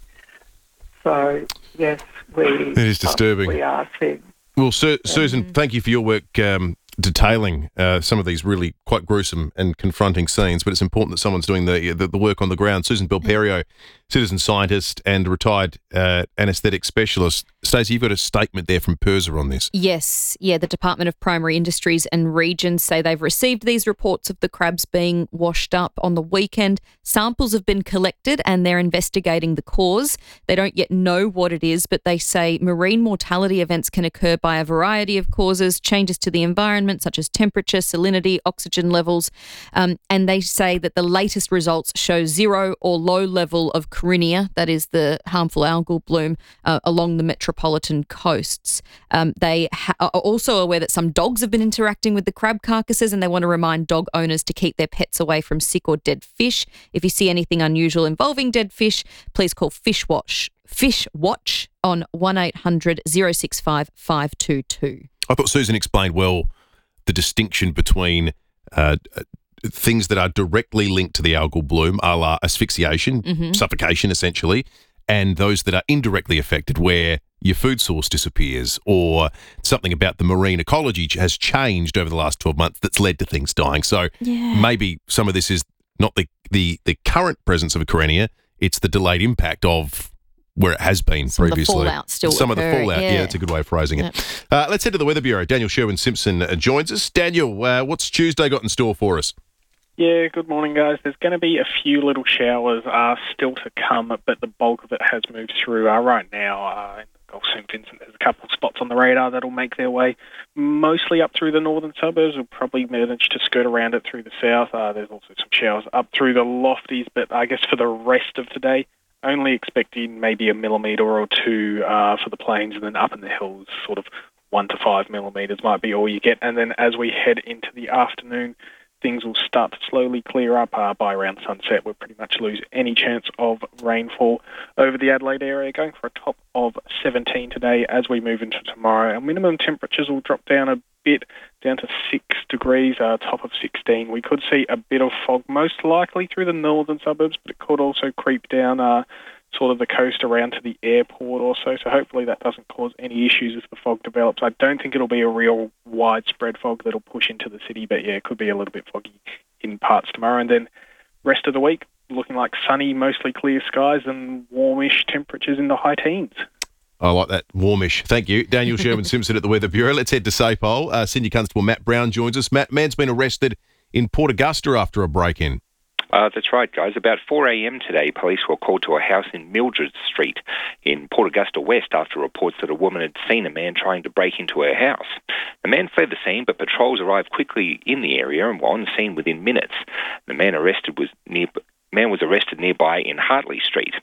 So, yes, we, It is disturbing. Uh, we are seeing. Well, Su- Susan, thank you for your work um, detailing uh, some of these really quite gruesome and confronting scenes, but it's important that someone's doing the the, the work on the ground. Susan Belperio, citizen scientist and retired uh, anaesthetic specialist. Stacey, you've got a statement there from PIRSA on this. Yes, yeah, the Department of Primary Industries and Regions say they've received these reports of the crabs being washed up on the weekend. Samples have been collected and they're investigating the cause. They don't yet know what it is, but they say marine mortality events can occur by a variety of causes, changes to the environment such as temperature, salinity, oxygen levels, um, and they say that the latest results show zero or low level of Carinia, that is the harmful algal bloom, uh, along the metropolitan coasts. Um, they ha- are also aware that some dogs have been interacting with the crab carcasses, and they want to remind dog owners to keep their pets away from sick or dead fish. If you see anything unusual involving dead fish, please call Fish Watch, Fish Watch on one eight hundred oh six five five two two. I thought Susan explained well the distinction between uh, things that are directly linked to the algal bloom, a la asphyxiation, Mhm. suffocation essentially, and those that are indirectly affected, where your food source disappears or something about the marine ecology has changed over the last twelve months that's led to things dying. So Yeah. maybe some of this is not the, the, the current presence of a Carenia, it's the delayed impact of where it has been Some of the previously. fallout still Some of the occurring, fallout, yeah. yeah. that's a good way of phrasing it. Uh, let's head to the Weather Bureau. Daniel Sherwin-Simpson uh, joins us. Daniel, uh, what's Tuesday got in store for us? Yeah, good morning, guys. There's going to be a few little showers uh, still to come, but the bulk of it has moved through. Uh, right now, uh, in the Gulf Saint Vincent, there's a couple of spots on the radar that'll make their way mostly up through the northern suburbs. We'll probably manage to skirt around it through the south. Uh, there's also some showers up through the lofties, but I guess for the rest of today, only expecting maybe a millimetre or two uh, for the plains, and then up in the hills, sort of one to five millimetres might be all you get. And then as we head into the afternoon, things will start to slowly clear up. Uh, by around sunset, we'll pretty much lose any chance of rainfall over the Adelaide area, going for a top of seventeen today. As we move into tomorrow, our minimum temperatures will drop down a bit, down to six degrees, uh, top of sixteen. We could see a bit of fog, most likely through the northern suburbs, but it could also creep down uh, sort of the coast around to the airport also, so hopefully that doesn't cause any issues as the fog develops. I don't think it'll be a real widespread fog that'll push into the city, but yeah, it could be a little bit foggy in parts tomorrow. And then rest of the week, looking like sunny, mostly clear skies and warmish temperatures in the high teens. I like that, warmish. Thank you. Daniel Sherwin-Simpson at the Weather Bureau. Let's head to Sapole. Uh, Senior Constable Matt Brown joins us. Matt, man's been arrested in Port Augusta after a break-in. Uh, that's right, guys. About four a.m. today, police were called to a house in Mildred Street in Port Augusta West after reports that a woman had seen a man trying to break into her house. The man fled the scene, but patrols arrived quickly in the area and were on the scene within minutes. The man arrested was near... man was arrested nearby in Hartley Street.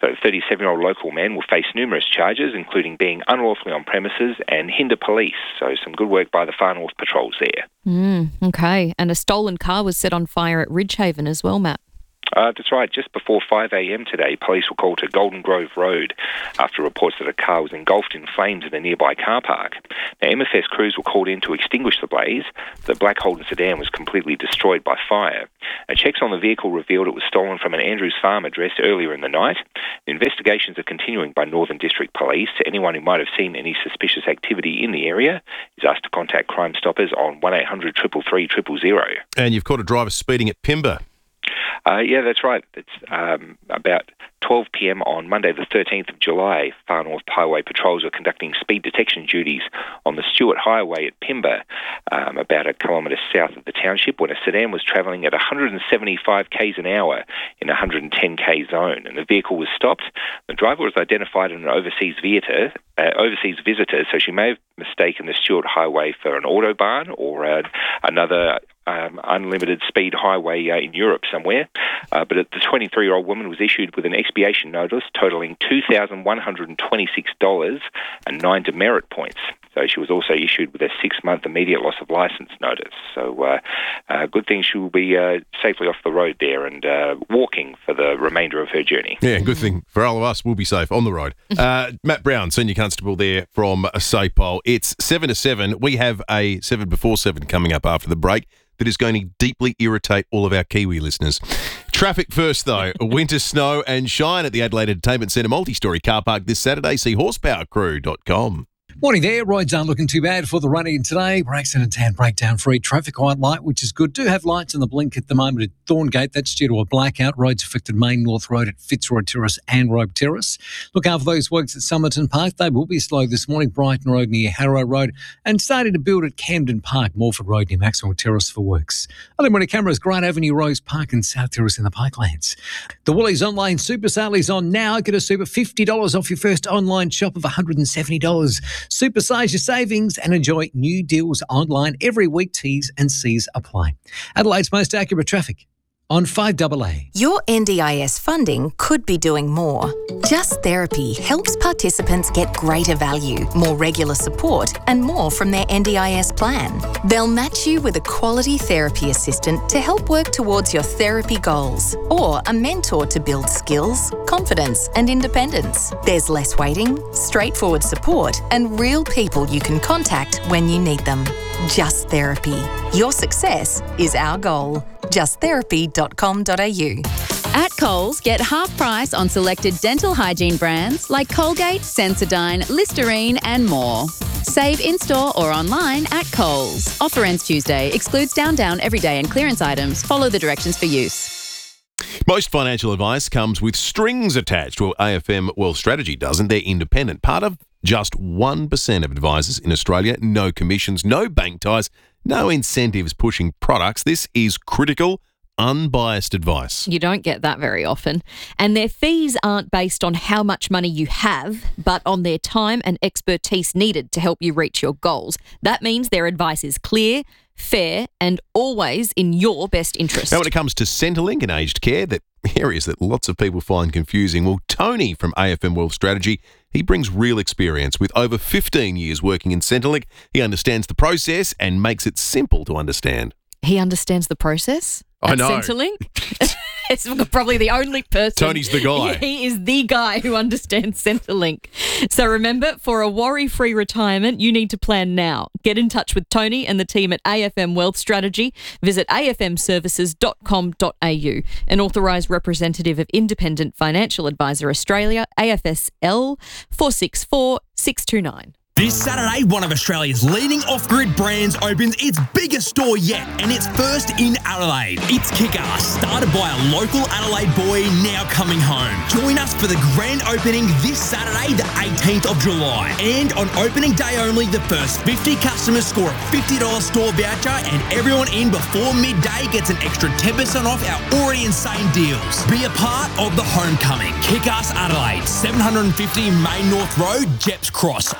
So the thirty-seven-year-old local man will face numerous charges, including being unlawfully on premises and hinder police. So some good work by the Far North patrols there. Mm, okay. And a stolen car was set on fire at Ridgehaven as well, Matt. Uh, that's right. Just before five a.m. today, police were called to Golden Grove Road after reports that a car was engulfed in flames in a nearby car park. Now, M F S crews were called in to extinguish the blaze. The black Holden sedan was completely destroyed by fire. And checks on the vehicle revealed it was stolen from an Andrews Farm address earlier in the night. The investigations are continuing by Northern District Police. Anyone who might have seen any suspicious activity in the area is asked to contact Crime Stoppers on one eight hundred three three three zero zero. And you've caught a driver speeding at Pimba. Uh, yeah, that's right. It's um, about twelve p.m. on Monday the thirteenth of July. Far North Highway patrols were conducting speed detection duties on the Stewart Highway at Pimba, um, about a kilometre south of the township, when a sedan was travelling at one hundred seventy-five k's an hour in a one hundred ten k zone, and the vehicle was stopped. The driver was identified as an overseas visitor, uh, overseas visitor, so she may have mistaken the Stewart Highway for an autobahn or uh, another Um, unlimited speed highway uh, in Europe somewhere. Uh, but the twenty-three-year-old woman was issued with an expiation notice totalling two thousand one hundred twenty-six dollars and nine demerit points. So she was also issued with a six-month immediate loss of licence notice. So uh, uh, good thing she will be uh, safely off the road there and uh, walking for the remainder of her journey. Yeah, good thing for all of us, we'll be safe on the road. Uh, Matt Brown, Senior Constable there from SAPOL. It's seven to seven. We have a seven before seven coming up after the break that is going to deeply irritate all of our Kiwi listeners. Traffic first, though. Winter snow and shine at the Adelaide Entertainment Centre multi-storey car park this Saturday. See horsepower crew dot com. Morning there. Roads aren't looking too bad for the running today. We're accident and breakdown free. Traffic quite light, which is good. Do have lights in the blink at the moment at Thorngate. That's due to a blackout. Roads affected Main North Road at Fitzroy Terrace and Robe Terrace. Look out for those works at Somerton Park. They will be slow this morning. Brighton Road near Harrow Road and starting to build at Camden Park, Morford Road near Maxwell Terrace for works. Early morning cameras, Grant Avenue, Rose Park and South Terrace in the Parklands. The Woolies online super sale is on now. Get a super fifty dollars off your first online shop of one hundred seventy dollars. Supersize your savings and enjoy new deals online every week. T's and C's apply. Adelaide's most accurate traffic on five double A. Your N D I S funding could be doing more. Just Therapy helps participants get greater value, more regular support and more from their N D I S plan. They'll match you with a quality therapy assistant to help work towards your therapy goals or a mentor to build skills, confidence and independence. There's less waiting, straightforward support and real people you can contact when you need them. Just Therapy. Your success is our goal. just therapy dot com dot a u. At Coles, get half price on selected dental hygiene brands like Colgate, Sensodyne, Listerine and more. Save in-store or online at Coles. Offer ends Tuesday. Excludes Down Down, Everyday and clearance items. Follow the directions for use. Most financial advice comes with strings attached. Well, A F M Wealth Strategy doesn't. They're independent. Part of just one percent of advisors in Australia. No commissions, no bank ties, no incentives pushing products. This is critical, unbiased advice. You don't get that very often. And their fees aren't based on how much money you have, but on their time and expertise needed to help you reach your goals. That means their advice is clear, fair and always in your best interest. Now, when it comes to Centrelink and aged care, that areas that lots of people find confusing, well, Tony from A F M Wealth Strategy, he brings real experience. With over fifteen years working in Centrelink, he understands the process and makes it simple to understand. He understands the process? I at know. Centrelink? It's probably the only person. Tony's the guy. He is the guy who understands Centrelink. So remember, for a worry-free retirement, you need to plan now. Get in touch with Tony and the team at A F M Wealth Strategy. Visit a f m services dot com dot a u. An authorised representative of Independent Financial Advisor Australia, A F S L four six four six two nine. This Saturday, one of Australia's leading off-grid brands opens its biggest store yet, and it's first in Adelaide. It's Kick-Ass, started by a local Adelaide boy now coming home. Join us for the grand opening this Saturday, the eighteenth of July. And on opening day only, the first fifty customers score a fifty dollars store voucher, and everyone in before midday gets an extra ten percent off our already insane deals. Be a part of the homecoming. Kick-Ass Adelaide, seven fifty Main North Road, Jeps Cross. Saturday,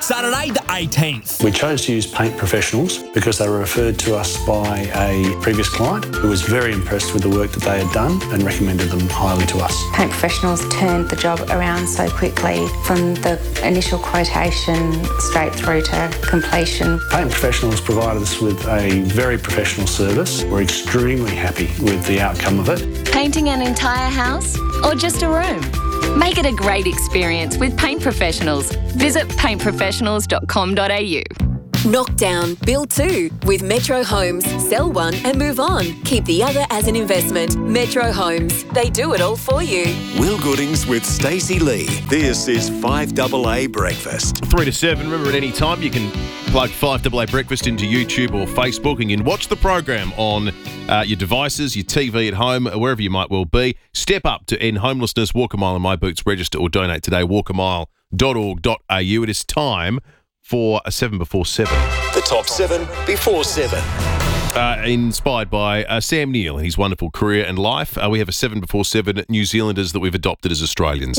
May the eighteenth. We chose to use Paint Professionals because they were referred to us by a previous client who was very impressed with the work that they had done and recommended them highly to us. Paint Professionals turned the job around so quickly from the initial quotation straight through to completion. Paint Professionals provided us with a very professional service. We're extremely happy with the outcome of it. Painting an entire house or just a room? Make it a great experience with Paint Professionals. Visit paint professionals dot com dot a u. Knock down, build two with Metro Homes. Sell one and move on. Keep the other as an investment. Metro Homes. They do it all for you. Will Goodings with Stacey Lee. This is five double A Breakfast. Three to seven. Remember, at any time you can plug five double A Breakfast into YouTube or Facebook and you can watch the program on uh, your devices, your T V at home, wherever you might well be. Step up to end homelessness. Walk a mile in my boots. Register or donate today. walk a mile dot org dot a u. It is time for a seven before seven. The top seven before seven. Uh, inspired by uh, Sam Neill and his wonderful career and life. Uh, we have a seven before seven New Zealanders that we've adopted as Australians.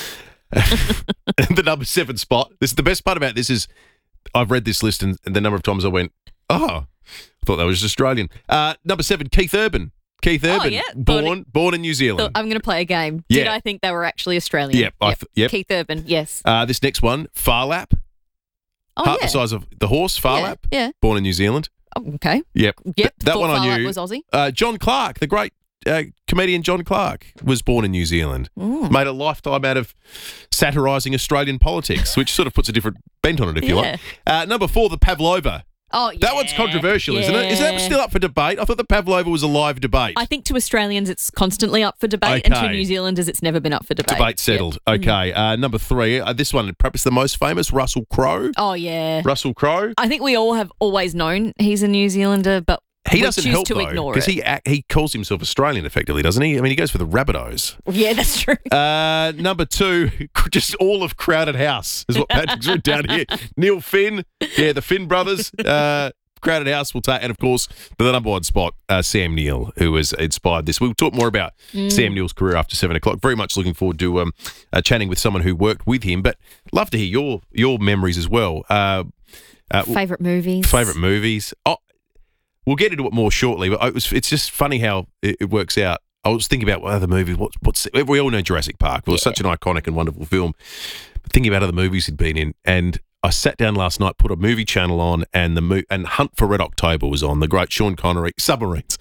The number seven spot. This is the best part about this is I've read this list and, and the number of times I went, oh, I thought that was Australian. Uh, number seven, Keith Urban. Keith Urban, oh, yeah. born born, born in New Zealand. I'm going to play a game. Yeah. Did I think they were actually Australian? Yep, I th- yep. Keith Urban, yes. Uh, this next one, Farlap. Oh, Half yeah. the size of the horse, Farlap. Yeah, yeah. Born in New Zealand. Oh, okay. Yep. Yep. Th- that Thought one I Farlap knew. was Aussie. Uh, John Clark, the great uh, comedian John Clark, was born in New Zealand. Mm. Made a lifetime out of satirising Australian politics, which sort of puts a different bent on it, if you Yeah. like. Uh, number four, the Pavlova. Oh, yeah. That one's controversial, isn't it? Is that Yeah. still up for debate? I thought the Pavlova was a live debate. I think to Australians it's constantly up for debate, and to Okay. New Zealanders it's never been up for debate. Debate settled. Yeah. Okay. Uh, number three, uh, this one, perhaps the most famous, Russell Crowe. Oh, yeah. Russell Crowe. I think we all have always known he's a New Zealander, but He we doesn't choose help to though, ignore because it. he act- he calls himself Australian, effectively, doesn't he? I mean, he goes for the Rabbitohs. Yeah, that's true. Uh, number two, just all of Crowded House is what Patrick's written down here. Neil Finn, yeah, the Finn brothers. Uh, Crowded House will take, and of course, the number one spot, uh, Sam Neill, who has inspired this. We'll talk more about Mm. Sam Neill's career after seven o'clock. Very much looking forward to um, uh, chatting with someone who worked with him, but love to hear your your memories as well. Uh, uh, Favourite movies? Favourite movies. Oh, we'll get into it more shortly, but it was, it's just funny how it, it works out. I was thinking about what other movies. What, what's we all know Jurassic Park. It was Yeah. such an iconic and wonderful film. But thinking about other movies he'd been in, and I sat down last night, put a movie channel on, and the mo- and Hunt for Red October was on. The great Sean Connery, submarines.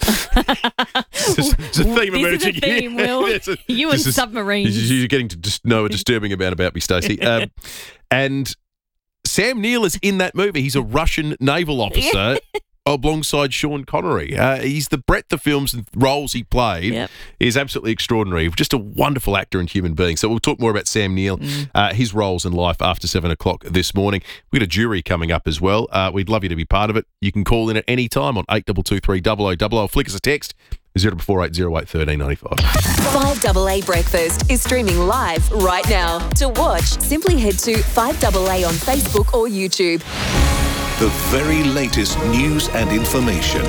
it's, it's a theme This emerging. is a theme, Will. It's a- You and this is- submarines. You're getting to just know a disturbing amount about me, Stacey. Um, and Sam Neill is in that movie. He's a Russian naval officer. Alongside Sean Connery. Uh, he's the breadth of films and roles he played Yep. is absolutely extraordinary. Just a wonderful actor and human being. So we'll talk more about Sam Neill, Mm. uh, his roles in life after seven o'clock this morning. We've got a jury coming up as well. Uh, we'd love you to be part of it. You can call in at any time on eight two two three double oh double oh. Flick us a text, zero four eight zero eight one three nine five. five double A Breakfast is streaming live right now. To watch, simply head to five double A on Facebook or YouTube. The very latest news and information.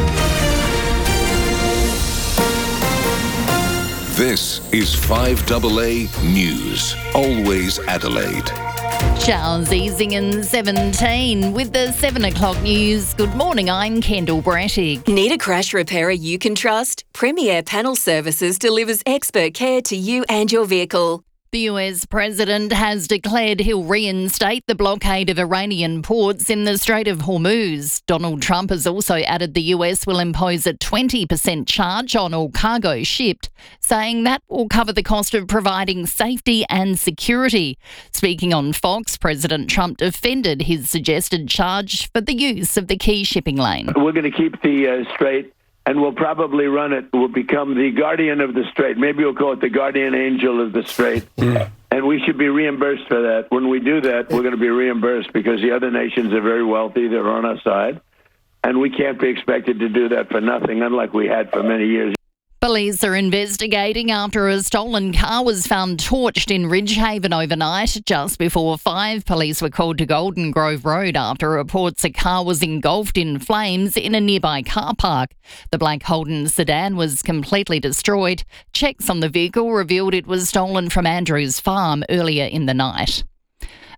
This is five double A News. Always Adelaide. Showers easing in seventeen with the seven o'clock news. Good morning, I'm Kendall Brattig. Need a crash repairer you can trust? Premier Panel Services delivers expert care to you and your vehicle. The U S president has declared he'll reinstate the blockade of Iranian ports in the Strait of Hormuz. Donald Trump has also added the U S will impose a twenty percent charge on all cargo shipped, saying that will cover the cost of providing safety and security. Speaking on Fox, President Trump defended his suggested charge for the use of the key shipping lane. We're going to keep the uh, strait, and we'll probably run it. We'll become the guardian of the strait. Maybe we'll call it the guardian angel of the strait. And we should be reimbursed for that. When we do that, we're going to be reimbursed because the other nations are very wealthy. They're on our side. And we can't be expected to do that for nothing, unlike we had for many years. Police are investigating after a stolen car was found torched in Ridgehaven overnight. Just before five, police were called to Golden Grove Road after reports a car was engulfed in flames in a nearby car park. The black Holden sedan was completely destroyed. Checks on the vehicle revealed it was stolen from Andrews Farm earlier in the night.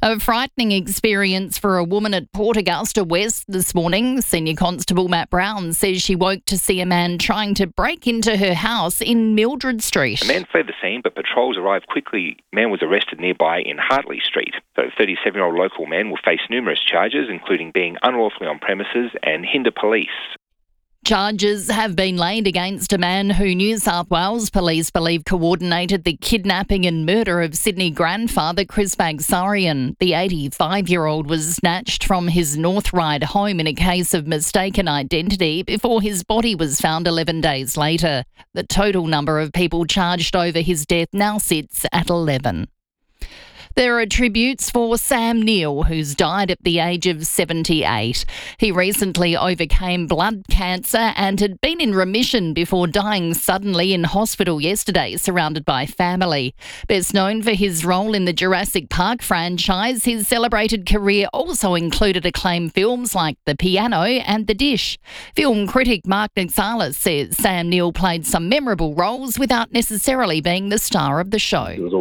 A frightening experience for a woman at Port Augusta West this morning. Senior Constable Matt Brown says she woke to see a man trying to break into her house in Mildred Street. A man fled the scene, but patrols arrived quickly. The man was arrested nearby in Hartley Street. The thirty-seven-year-old local man will face numerous charges, including being unlawfully on premises and hinder police. Charges have been laid against a man who New South Wales police believe coordinated the kidnapping and murder of Sydney grandfather Chris Bagsarian. The eighty-five-year-old was snatched from his North Ryde home in a case of mistaken identity before his body was found eleven days later. The total number of people charged over his death now sits at eleven. There are tributes for Sam Neill, who's died at the age of seventy-eight. He recently overcame blood cancer and had been in remission before dying suddenly in hospital yesterday, surrounded by family. Best known for his role in the Jurassic Park franchise, his celebrated career also included acclaimed films like The Piano and The Dish. Film critic Mark Nixalis says Sam Neill played some memorable roles without necessarily being the star of the show.